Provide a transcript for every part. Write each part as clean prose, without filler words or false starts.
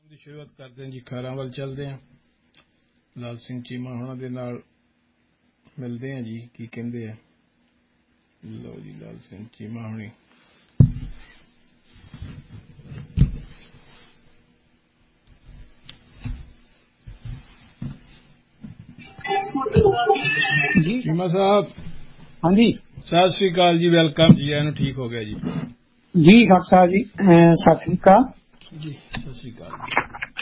ਦੀ ਸ਼ੁਰੂਆਤ ਕਰਦੇ ਹਾਂ ਜੀ। ਖਾਰਾਂ ਵੱਲ ਚੱਲਦੇ ਹਾਂ, ਲਾਲ ਸਿੰਘ ਚੀਮਾ ਹੋਣਾ ਦੇ ਨਾਲ ਮਿਲਦੇ ਹਾਂ ਜੀ। ਕੀ ਕਹਿੰਦੇ ਆ? ਲਓ ਜੀ, ਲਾਲ ਸਿੰਘ ਚੀਮਾ ਹੋਣੀ। ਜੀ ਚੀਮਾ ਸਾਹਿਬ, ਹਾਂਜੀ, ਸਤਿ ਸ੍ਰੀ ਅਕਾਲ ਜੀ। ਵੈਲਕਮ ਜੀ। ਇਹਨੂੰ ਠੀਕ ਹੋ ਗਿਆ ਜੀ? ਜੀ ਡਾਕਟਰ ਸਾਹਿਬ ਜੀ, ਸਤਿ ਸ੍ਰੀ ਅਕਾਲ ਜੀ। ਸਤਿ ਸ੍ਰੀ ਅਕਾਲ ਜੀ।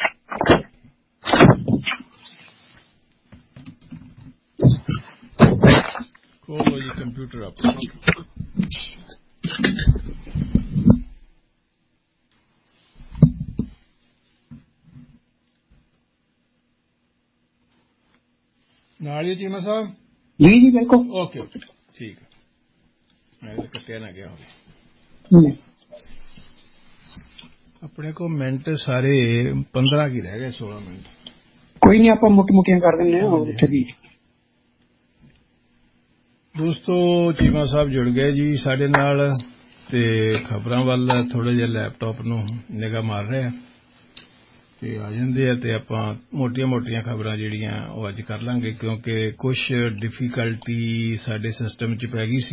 ਖੋਲੋ ਜੀ ਕੰਪਿਊਟਰ ਆਪਣਾ। ਨਾਲ ਹੀ ਚੀਮਾ ਸਾਹਿਬ? ਜੀ ਜੀ ਬਿਲਕੁਲ। ਓਕੇ ਓਕੇ, ਠੀਕ ਹੈ। ਮੈਂ ਤਾਂ ਕੱਟਿਆ ਨਾ ਗਿਆ ਹੋਵੇ। ਆਪਣੇ ਕੋਲ ਮਿੰਟ ਸਾਰੇ 15 ਕੀ ਰਹਿ ਗਏ, 16 ਮਿੰਟ। ਕੋਈ ਨਹੀਂ, ਆਪਾਂ ਮੁੱਟ ਮੁੱਟੀਆਂ ਕਰ ਦਿੰਦੇ ਹਾਂ। ਹੋਰ ਉੱਥੇ ਵੀ ਦੋਸਤੋ, ਚੀਮਾ ਸਾਹਿਬ ਜੁੜ ਗਏ ਜੀ ਸਾਡੇ ਨਾਲ, ਤੇ ਖਬਰਾਂ ਵੱਲ ਥੋੜਾ ਜਿਹਾ ਲੈਪਟਾਪ ਨੂੰ ਨਿਗਾਹ ਮਾਰ ਰਹੇ ਆ ਤੇ ਆ ਜਾਂਦੇ ਆ, ਤੇ ਆਪਾਂ ਮੋਟੀਆਂ ਖਬਰਾਂ ਜਿਹੜੀਆਂ ਉਹ ਅੱਜ ਕਰ ਲਾਂਗੇ, ਕਿਉਂਕਿ ਕੁਛ ਡਿਫੀਕਲਟੀ ਸਾਡੇ ਸਿਸਟਮ 'ਚ ਪੈ ਗਈ ਸੀ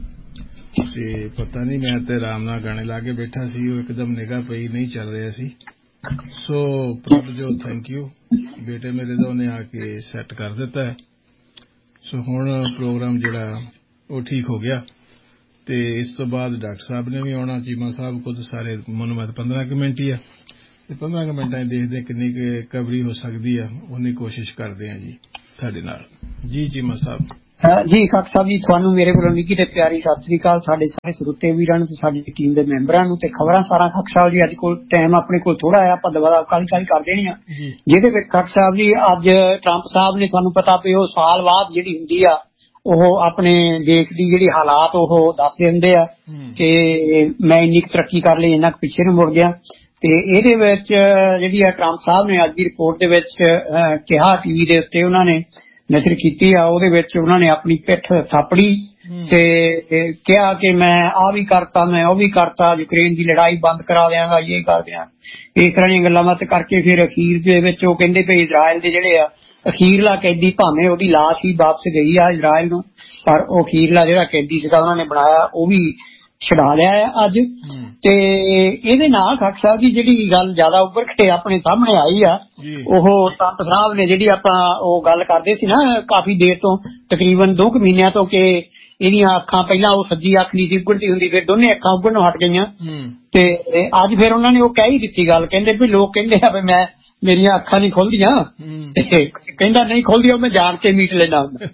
ਤੇ ਪਤਾ ਨਹੀਂ, ਮੈਂ ਤੇ ਆਰਾਮ ਨਾਲ ਗਾਣੇ ਲਾ ਕੇ ਬੈਠਾ ਸੀ, ਉਹ ਇੱਕਦਮ ਨਿਗਾਹ ਪਈ, ਨਹੀਂ ਚੱਲ ਰਿਹਾ ਸੀ। ਸੋ ਪ੍ਰਭਜੋਤ, ਥੈਂਕ ਯੂ ਬੇਟੇ ਮੇਰੇ ਦਾ, ਉਹਨੇ ਆ ਕੇ ਸੈੱਟ ਕਰ ਦਿੱਤਾ ਹੈ। ਸੋ ਹੁਣ ਪ੍ਰੋਗਰਾਮ ਜਿਹੜਾ ਉਹ ਠੀਕ ਹੋ ਗਿਆ, ਤੇ ਇਸ ਤੋਂ ਬਾਅਦ ਡਾਕਟਰ ਸਾਹਿਬ ਨੇ ਵੀ ਆਉਣਾ। ਚੀਮਾ ਸਾਹਿਬ ਖੁਦ ਸਾਰੇ ਮੈਨੂੰ 15 ਕੁ ਮਿੰਟ ਹੀ ਆ, ਤੇ 15 ਕੁ ਮਿੰਟਾਂ 'ਚ ਦੇਖਦੇ ਕਿੰਨੀ ਕੁ ਕਵਰੀ ਹੋ ਸਕਦੀ ਆ, ਉਨੀ ਕੋਸ਼ਿਸ਼ ਕਰਦੇ ਆ ਜੀ ਤੁਹਾਡੇ ਨਾਲ। ਜੀ ਚੀਮਾ ਸਾਹਿਬ। ਜੀ ਖਾਕ ਸਾਹਿਬ ਜੀ, ਤੁਹਾਨੂੰ ਮੇਰੇ ਵੱਲੋਂ ਨਿੱਘੀ ਤੇ ਪਿਆਰੀ ਸਤਿ ਸ੍ਰੀ ਅਕਾਲ। ਸਾਡੇ ਸਾਰੇ ਸਰੋਤੇ ਵੀਰਾਂ ਨੂੰ ਤੇ ਸਾਡੀ ਟੀਮ ਦੇ ਮੈਂਬਰਾਂ ਨੂੰ, ਤੇ ਖਬਰਾਂ ਸਾਰਾ ਖਾਕ ਸਾਹਿਬ ਜੀ। ਅੱਜ ਕੋਲ ਟਾਈਮ ਆਪਣੇ ਕੋਲ ਥੋੜਾ ਆ, ਆਪਾਂ ਦੁਬਾਰਾ ਕਾਲੀ ਕਰ ਦੇਣੀ ਆ, ਜਿਹਦੇ ਵਿੱਚ ਖਾਕ ਸਾਹਿਬ ਜੀ ਅੱਜ ਟਰੰਪ ਸਾਹਿਬ ਨੇ, ਤੁਹਾਨੂੰ ਪਤਾ ਵੀ ਉਹ ਸਾਲ ਬਾਅਦ ਜਿਹੜੀ ਹੁੰਦੀ ਆ, ਉਹ ਆਪਣੇ ਦੇਸ਼ ਦੀ ਜਿਹੜੀ ਹਾਲਾਤ ਉਹ ਦੱਸਦੇ ਹੁੰਦੇ ਆ ਕਿ ਮੈਂ ਇੰਨੀ ਕੁ ਤਰੱਕੀ ਕਰ ਲਈ, ਇੰਨਾ ਕੁ ਪਿੱਛੇ ਨੂੰ ਮੁੜ ਗਿਆ। ਤੇ ਇਹਦੇ ਵਿੱਚ ਜਿਹੜੀ ਆ ਟਰੰਪ ਸਾਹਿਬ ਨੇ ਅੱਜ ਦੀ ਰਿਪੋਰਟ ਦੇ ਵਿੱਚ ਕਿਹਾ, ਟੀਵੀ ਦੇ ਉੱਤੇ ਉਹਨਾਂ ਨੇ ਨਸ਼ਰ ਕੀਤੀ ਆ, ਉਹਦੇ ਵਿੱਚ ਉਹਨਾਂ ਨੇ ਆਪਣੀ ਪਿੱਠ ਥਾਪੜੀ ਤੇ ਕਿਹਾ ਕਿ ਮੈਂ ਆਹ ਵੀ ਕਰਤਾ, ਮੈਂ ਉਹ ਵੀ ਕਰਤਾ, ਯੂਕਰੇਨ ਦੀ ਲੜਾਈ ਬੰਦ ਕਰਾ ਦਿਆਂਗਾ, ਇਹ ਕਰ ਦਿਆਂ, ਇਸ ਤਰ੍ਹਾਂ ਦੀਆਂ ਗੱਲਾਂ ਬਾਤ ਕਰਕੇ ਫਿਰ ਅਖੀਰ ਦੇ ਵਿੱਚ ਉਹ ਕਹਿੰਦੇ ਵੀ ਇਜ਼ਰਾਈਲ ਦੇ ਜਿਹੜੇ ਆ ਅਖੀਰਲਾ ਕੈਦੀ, ਭਾਵੇਂ ਉਹਦੀ ਲਾਸ਼ ਹੀ ਵਾਪਸ ਗਈ ਆ ਇਜ਼ਰਾਈਲ ਨੂੰ, ਪਰ ਉਹ ਅਖੀਰਲਾ ਜਿਹੜਾ ਕੈਦੀ ਸੀਗਾ ਉਹਨਾਂ ਨੇ ਬਣਾਇਆ, ਉਹ ਵੀ ਛਡਾ ਲਿਆ ਹੈ ਅੱਜ। ਤੇ ਇਹਦੇ ਨਾਲ ਖਾਕ ਸਾਹਿਬ ਦੀ ਜਿਹੜੀ ਗੱਲ ਜ਼ਿਆਦਾ ਉੱਭਰ ਕੇ ਆਪਣੇ ਸਾਹਮਣੇ ਆਈ ਆ, ਉਹ ਟਰੰਪ ਸਾਹਿਬ ਨੇ ਜਿਹੜੀ ਆਪਾਂ ਉਹ ਗੱਲ ਕਰਦੇ ਸੀ ਨਾ ਕਾਫੀ ਦੇਰ ਤੋਂ, ਤਕਰੀਬਨ 2 ਮਹੀਨਿਆਂ ਤੋਂ, ਕਿ ਇਹਦੀਆਂ ਅੱਖਾਂ ਪਹਿਲਾਂ ਉਹ ਸੱਜੀ ਅੱਖ ਨਹੀਂ ਸੀ ਉੱਗਣਦੀ ਹੁੰਦੀ, ਫਿਰ ਦੋਨੇ ਅੱਖਾਂ ਉੱਗਣੋਂ ਹਟ ਗਈਆਂ। ਤੇ ਅੱਜ ਫਿਰ ਉਹਨਾਂ ਨੇ ਉਹ ਕਹਿ ਹੀ ਦਿੱਤੀ ਗੱਲ, ਕਹਿੰਦੇ ਵੀ ਲੋਕ ਕਹਿੰਦੇ ਆ ਵੀ ਮੈਂ ਮੇਰੀਆਂ ਅੱਖਾਂ ਨਹੀਂ ਖੁੱਲਦੀਆਂ, ਕਹਿੰਦਾ ਨਹੀਂ ਖੁੱਲਦੀਆਂ, ਮੈਂ ਜਾਣ ਕੇ ਮੀਟ ਲੈਣਾ ਹੁੰਦਾ।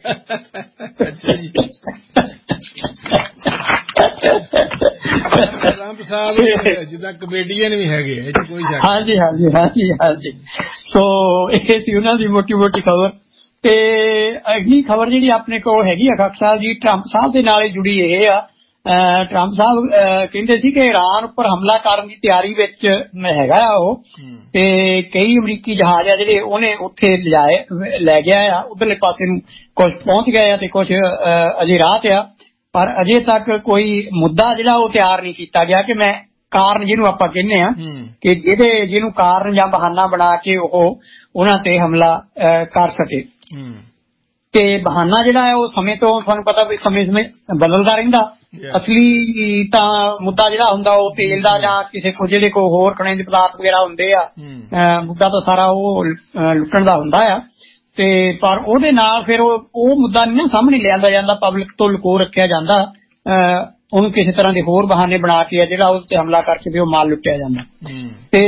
ਟਰੰਪ ਸਾਹਿਬ ਜਿੱਦਾਂ ਕਮੇਡੀਅਨ ਵੀ ਹੈਗੇ, ਹਾਂਜੀ ਹਾਂਜੀ ਹਾਂਜੀ ਹਾਂਜੀ। ਸੋ ਇਹ ਸੀ ਉਹਨਾਂ ਦੀ ਮੋਟੀ ਖਬਰ। ਤੇ ਅਗਲੀ ਖਬਰ ਜਿਹੜੀ ਆਪਣੇ ਕੋਲ ਹੈਗੀ ਆ ਖਾਕ ਸਾਹਿਬ ਜੀ, ਟਰੰਪ ਸਾਹਿਬ ਦੇ ਨਾਲ ਜੁੜੀ ਇਹ ਆ। ਟਰੰਪ ਸਾਹਿਬ ਕਹਿੰਦੇ ਸੀ ਕਿ ਈਰਾਨ ਉੱਪਰ ਹਮਲਾ ਕਰਨ ਦੀ ਤਿਆਰੀ ਵਿੱਚ ਹੈਗਾ ਆ ਉਹ, ਤੇ ਕਈ ਅਮਰੀਕੀ ਜਹਾਜ਼ ਆ ਜਿਹੜੇ ਉਹਨੇ ਉੱਥੇ ਲੈ ਗਿਆ ਆ, ਉਧਰਲੇ ਪਾਸੇ ਨੂੰ ਕੁਝ ਪਹੁੰਚ ਗਏ ਆ ਤੇ ਕੁਝ ਅਜੇ ਰਾਹ ਤੇ ਆ, ਪਰ ਅਜੇ ਤੱਕ ਕੋਈ ਮੁੱਦਾ ਜਿਹੜਾ ਉਹ ਤਿਆਰ ਨਹੀਂ ਕੀਤਾ ਗਿਆ ਕਿ ਮੈਂ ਕਾਰਨ ਜਿਹਨੂੰ ਆਪਾਂ ਕਹਿੰਦੇ ਆ ਕਿ ਜਿਹਨੂੰ ਕਾਰਨ ਜਾਂ ਬਹਾਨਾ ਬਣਾ ਕੇ ਉਹ ਉਹਨਾਂ ਤੇ ਹਮਲਾ ਕਰ ਸਕੇ। ਤੇ ਬਹਾਨਾ ਜਿਹੜਾ ਹੈ ਉਹ ਸਮੇਂ ਤੋਂ, ਤੁਹਾਨੂੰ ਪਤਾ ਵੀ ਸਮੇਂ ਬਦਲਦਾ ਰਹਿੰਦਾ। ਅਸਲੀ ਤਾਂ ਮੁੱਦਾ ਜਿਹੜਾ ਹੁੰਦਾ ਉਹ ਤੇਲ ਦਾ ਜਾਂ ਕਿਸੇ ਕੋ ਜਿਹੜੇ ਕੋ ਹੋਰ ਖਣਿਜ ਪਦਾਰਥ ਵਗੈਰਾ ਹੁੰਦੇ ਆ, ਮੁੱਦਾ ਤਾਂ ਸਾਰਾ ਉਹ ਲੁੱਟਣ ਦਾ ਹੁੰਦਾ ਆ। ਤੇ ਪਰ ਉਹਦੇ ਨਾਲ ਫਿਰ ਉਹ ਮੁੱਦਾ ਨਹੀਂ ਨਾ ਸਾਹਮਣੇ ਲਿਆਂਦਾ ਜਾਂਦਾ, ਪਬਲਿਕ ਤੋਂ ਲੁਕੋ ਰੱਖਿਆ ਜਾਂਦਾ, ਉਹਨੂੰ ਕਿਸੇ ਤਰ੍ਹਾਂ ਦੇ ਹੋਰ ਬਹਾਨੇ ਬਣਾ ਕੇ ਜਿਹੜਾ ਉਹ ਤੇ ਹਮਲਾ ਕਰਕੇ ਵੀ ਉਹ ਮਾਲ ਲੁੱਟਿਆ ਜਾਂਦਾ। ਤੇ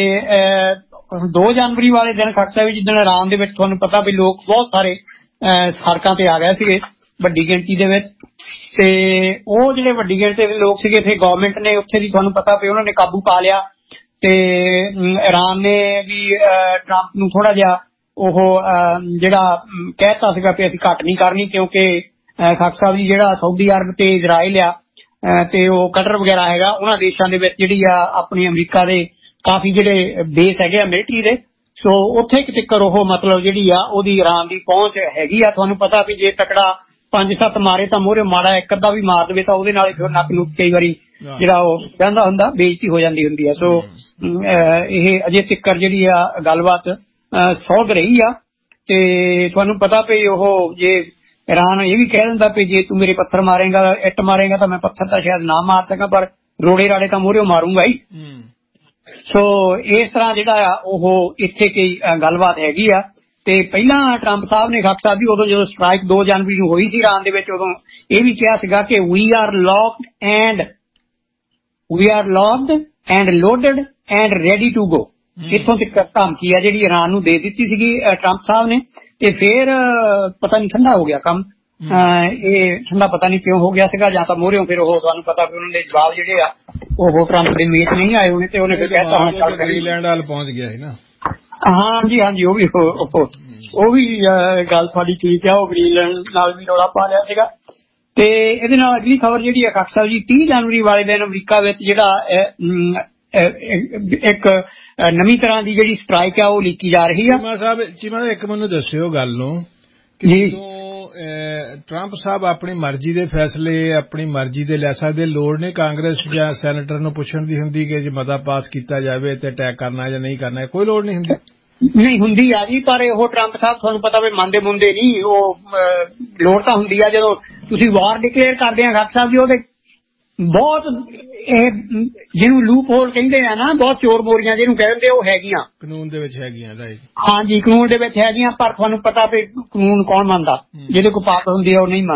2 ਜਨਵਰੀ ਵਾਲੇ ਦਿਨ ਖਾਕ ਸਾਹਿਬ ਜਿੱਦਣ ਈਰਾਨ ਦੇ ਵਿੱਚ ਤੁਹਾਨੂੰ ਪਤਾ ਵੀ ਲੋਕ ਬਹੁਤ ਸਾਰੇ ਸੜਕਾਂ ਤੇ ਆ ਗਏ ਸੀਗੇ ਵੱਡੀ ਗਿਣਤੀ ਦੇ ਵਿੱਚ, ਤੇ ਉਹ ਜਿਹੜੇ ਵੱਡੀ ਗਿਣਤੀ ਦੇ ਲੋਕ ਸੀਗੇ, ਫਿਰ ਗਵਰਨਮੈਂਟ ਨੇ ਉੱਥੇ ਦੀ ਤੁਹਾਨੂੰ ਪਤਾ ਵੀ ਉਹਨਾਂ ਨੇ ਕਾਬੂ ਪਾ ਲਿਆ। ਤੇ ਈਰਾਨ ਨੇ ਵੀ ਟਰੰਪ ਨੂੰ ਥੋੜਾ ਜਿਹਾ ਉਹ ਜਿਹੜਾ ਕਹਿਤਾ ਸੀਗਾ ਵੀ ਅਸੀਂ ਘੱਟ ਨਹੀਂ ਕਰਨੀ, ਕਿਉਂਕਿ ਖਾਕ ਸਾਹਿਬ ਜੀ ਜਿਹੜਾ ਸਾਊਦੀ ਅਰਬ ਤੇ ਇਜ਼ਰਾਈਲ ਆ ਤੇ ਉਹ ਕਟਰ ਵਗੈਰਾ ਹੈਗਾ, ਉਹਨਾਂ ਦੇਸ਼ਾਂ ਦੇ ਵਿੱਚ ਜਿਹੜੀ ਆ ਆਪਣੀ ਅਮਰੀਕਾ ਦੇ ਕਾਫੀ ਜਿਹੜੇ ਬੇਸ ਹੈਗੇ ਆ ਮਿਲਟਰੀ ਦੇ, ਸੋ ਉੱਥੇ ਇੱਕ ਤੱਕ ਉਹ ਮਤਲਬ ਜਿਹੜੀ ਆ ਉਹਦੀ ਈਰਾਨ ਦੀ ਪਹੁੰਚ ਹੈਗੀ ਆ। ਤੁਹਾਨੂੰ ਪਤਾ ਵੀ ਜੇ ਤਕੜਾ 5-7 ਮਾਰੇ ਤਾਂ ਮੂਹਰੇ ਮਾੜਾ ਇੱਕ ਅੱਧਾ ਵੀ ਮਾਰ ਦੇਵੇ ਤਾਂ ਉਹਦੇ ਨਾਲ ਫਿਰ ਨੱਕ ਨੁੱਕ ਕਈ ਵਾਰੀ ਜਿਹੜਾ ਉਹ ਕਹਿੰਦਾ ਹੁੰਦਾ ਬੇਇੱਜ਼ਤੀ ਹੋ ਜਾਂਦੀ ਹੁੰਦੀ ਹੈ। ਸੋ ਇਹ ਅਜੇ ਤੱਕ ਜਿਹੜੀ ਆ ਗੱਲਬਾਤ ਸੌਲਵ ਰਹੀ ਆ। ਤੇ ਤੁਹਾਨੂੰ ਪਤਾ ਵੀ ਉਹ ਜੇ ਈਰਾਨ ਇਹ ਵੀ ਕਹਿ ਦਿੰਦਾ ਵੀ ਜੇ ਤੂੰ ਮੇਰੇ ਪੱਥਰ ਮਾਰੇਗਾ, ਇੱਟ ਮਾਰੇਗਾ ਤਾਂ ਮੈਂ ਪੱਥਰ ਤਾਂ ਸ਼ਾਇਦ ਨਾ ਮਾਰ ਸਕਾਂ, ਪਰ ਰੋੜੇ ਰਾੜੇ ਤਾਂ ਮੂਹਰੇ ਮਾਰੂੰਗਾ ਹੀ। ਸੋ ਇਸ ਤਰ੍ਹਾਂ ਜਿਹੜਾ ਆ ਉਹ ਇੱਥੇ ਕਈ ਗੱਲਬਾਤ ਹੈਗੀ ਆ। ਤੇ ਪਹਿਲਾਂ ਟਰੰਪ ਸਾਹਿਬ ਨੇ, ਖਾਕ ਸਾਹਿਬ ਜੀ, ਉਦੋਂ ਜਦੋਂ ਸਟ੍ਰਾਈਕ 2 ਜਨਵਰੀ ਨੂੰ ਹੋਈ ਸੀ ਈਰਾਨ ਦੇ ਵਿੱਚ, ਉਦੋਂ ਇਹ ਵੀ ਕਿਹਾ ਸੀਗਾ ਕਿ ਵੀ R locked and loaded and ready to go. ਇੱਥੋਂ ਤੱਕ ਧਮਕੀ ਆ ਜਿਹੜੀ ਈਰਾਨ ਨੂੰ ਦੇ ਦਿੱਤੀ ਸੀਗੀ ਟਰੰਪ ਸਾਹਿਬ ਨੇ। ਤੇ ਫਿਰ ਪਤਾ ਨਹੀਂ ਠੰਡਾ ਹੋ ਗਿਆ ਕੰਮ। ਇਹ ਠੰਡਾ ਪਤਾ ਨਹੀਂ ਕਿਉਂ ਹੋ ਗਿਆ ਸੀਗਾ, ਜਾਂ ਤਾਂ ਮੋਹਰਿਓਂ ਫਿਰ ਉਹ ਤੁਹਾਨੂੰ ਪਤਾ ਵੀ ਉਹਨਾਂ ਦੇ ਜਵਾਬ ਜਿਹੜੇ ਆ ਉਹ ਟਰੰਪ ਦੇ ਮੇਚ ਨਹੀਂ ਆਏ ਹੋਣੇ ਤੇ ਉਹਨੇ ਫਿਰ ਕਹਿਤਾ ਹੁਣ ਗ੍ਰੀਨਲੈਂਡ ਵੱਲ ਪਹੁੰਚ ਗਿਆ ਸੀ ਨਾ। ਹਾਂਜੀ ਉਹ ਵੀ ਗੱਲ ਤੁਹਾਡੀ ਠੀਕ ਆ। ਉਹ ਗ੍ਰੀਨਲੈਂਡ ਨਾਲ ਵੀ ਰੌਲਾ ਪਾ ਲਿਆ ਸੀਗਾ। ਤੇ ਇਹਦੇ ਨਾਲ ਅਗਲੀ ਖਬਰ ਜਿਹੜੀ ਆ ਖਾਕ ਸਾਹਿਬ ਜੀ, 30 ਜਨਵਰੀ ਵਾਲੇ ਦਿਨ ਅਮਰੀਕਾ ਵਿੱਚ ਜਿਹੜਾ ਇੱਕ ਨਵੀਂ ਤਰ੍ਹਾਂ ਦੀ ਜਿਹੜੀ ਸਟ੍ਰਾਈਕ ਆ ਉਹ ਲੀਕੀ ਜਾ ਰਹੀ ਆ। ਚੀਮਾ ਸਾਹਿਬ ਇੱਕ ਮੈਨੂੰ ਦੱਸਿਓ ਗੱਲ ਨੂੰ ਕਿ ਜਦੋਂ ਟਰੰਪ ਸਾਹਿਬ ਆਪਣੀ ਮਰਜ਼ੀ ਦੇ ਫੈਸਲੇ ਆਪਣੀ ਮਰਜ਼ੀ ਦੇ ਲੈ ਸਕਦੇ, ਲੋੜ ਨਹੀਂ ਕਾਂਗਰਸ ਜਾਂ ਸੈਨੇਟਰ ਨੂੰ ਪੁੱਛਣ ਦੀ ਹੁੰਦੀ ਕਿ ਜੇ ਮਤਾ ਪਾਸ ਕੀਤਾ ਜਾਵੇ ਤੇ ਅਟੈਕ ਕਰਨਾ ਜਾਂ ਨਹੀਂ ਕਰਨਾ, ਕੋਈ ਲੋੜ ਨਹੀਂ ਹੁੰਦੀ। ਨਹੀਂ ਹੁੰਦੀ ਆ ਜੀ, ਪਰ ਉਹ ਟਰੰਪ ਸਾਹਿਬ ਤੁਹਾਨੂੰ ਪਤਾ ਵੀ ਮੰਨਦੇ ਮੁੰਦੇ ਨਹੀਂ। ਉਹ ਲੋੜ ਤਾਂ ਹੁੰਦੀ ਆ ਜਦੋਂ ਤੁਸੀਂ ਵਾਰ ਡਿਕਲੇਅਰ ਕਰਦੇ ਆ ਖਾਕ ਸਾਹਿਬ ਜੀ। ਉਹਦੇ ਬਹੁਤ ਇਹ ਜਿਹਨੂੰ ਲੂਪ ਹੋਲ ਕਹਿੰਦੇ ਆ ਨਾ, ਬਹੁਤ ਚੋਰ ਮੋਰੀਆਂ ਜਿਹਨੂੰ ਕਹਿ ਦਿੰਦੇ ਉਹ ਹੈਗੀਆਂ, ਕਾਨੂੰਨ ਦੇ ਵਿੱਚ ਹੈਗੀਆਂ। ਹਾਂਜੀ ਕਾਨੂੰਨ ਦੇ ਵਿੱਚ ਹੈਗੀਆਂ, ਪਰ ਤੁਹਾਨੂੰ ਪਤਾ ਵੀ ਕਾਨੂੰਨ ਕੌਣ ਮੰਨਦਾ? ਜਿਹਦੇ ਕੋਲ ਪਾਪ ਹੁੰਦੀ ਆ ਉਹ ਨਹੀਂ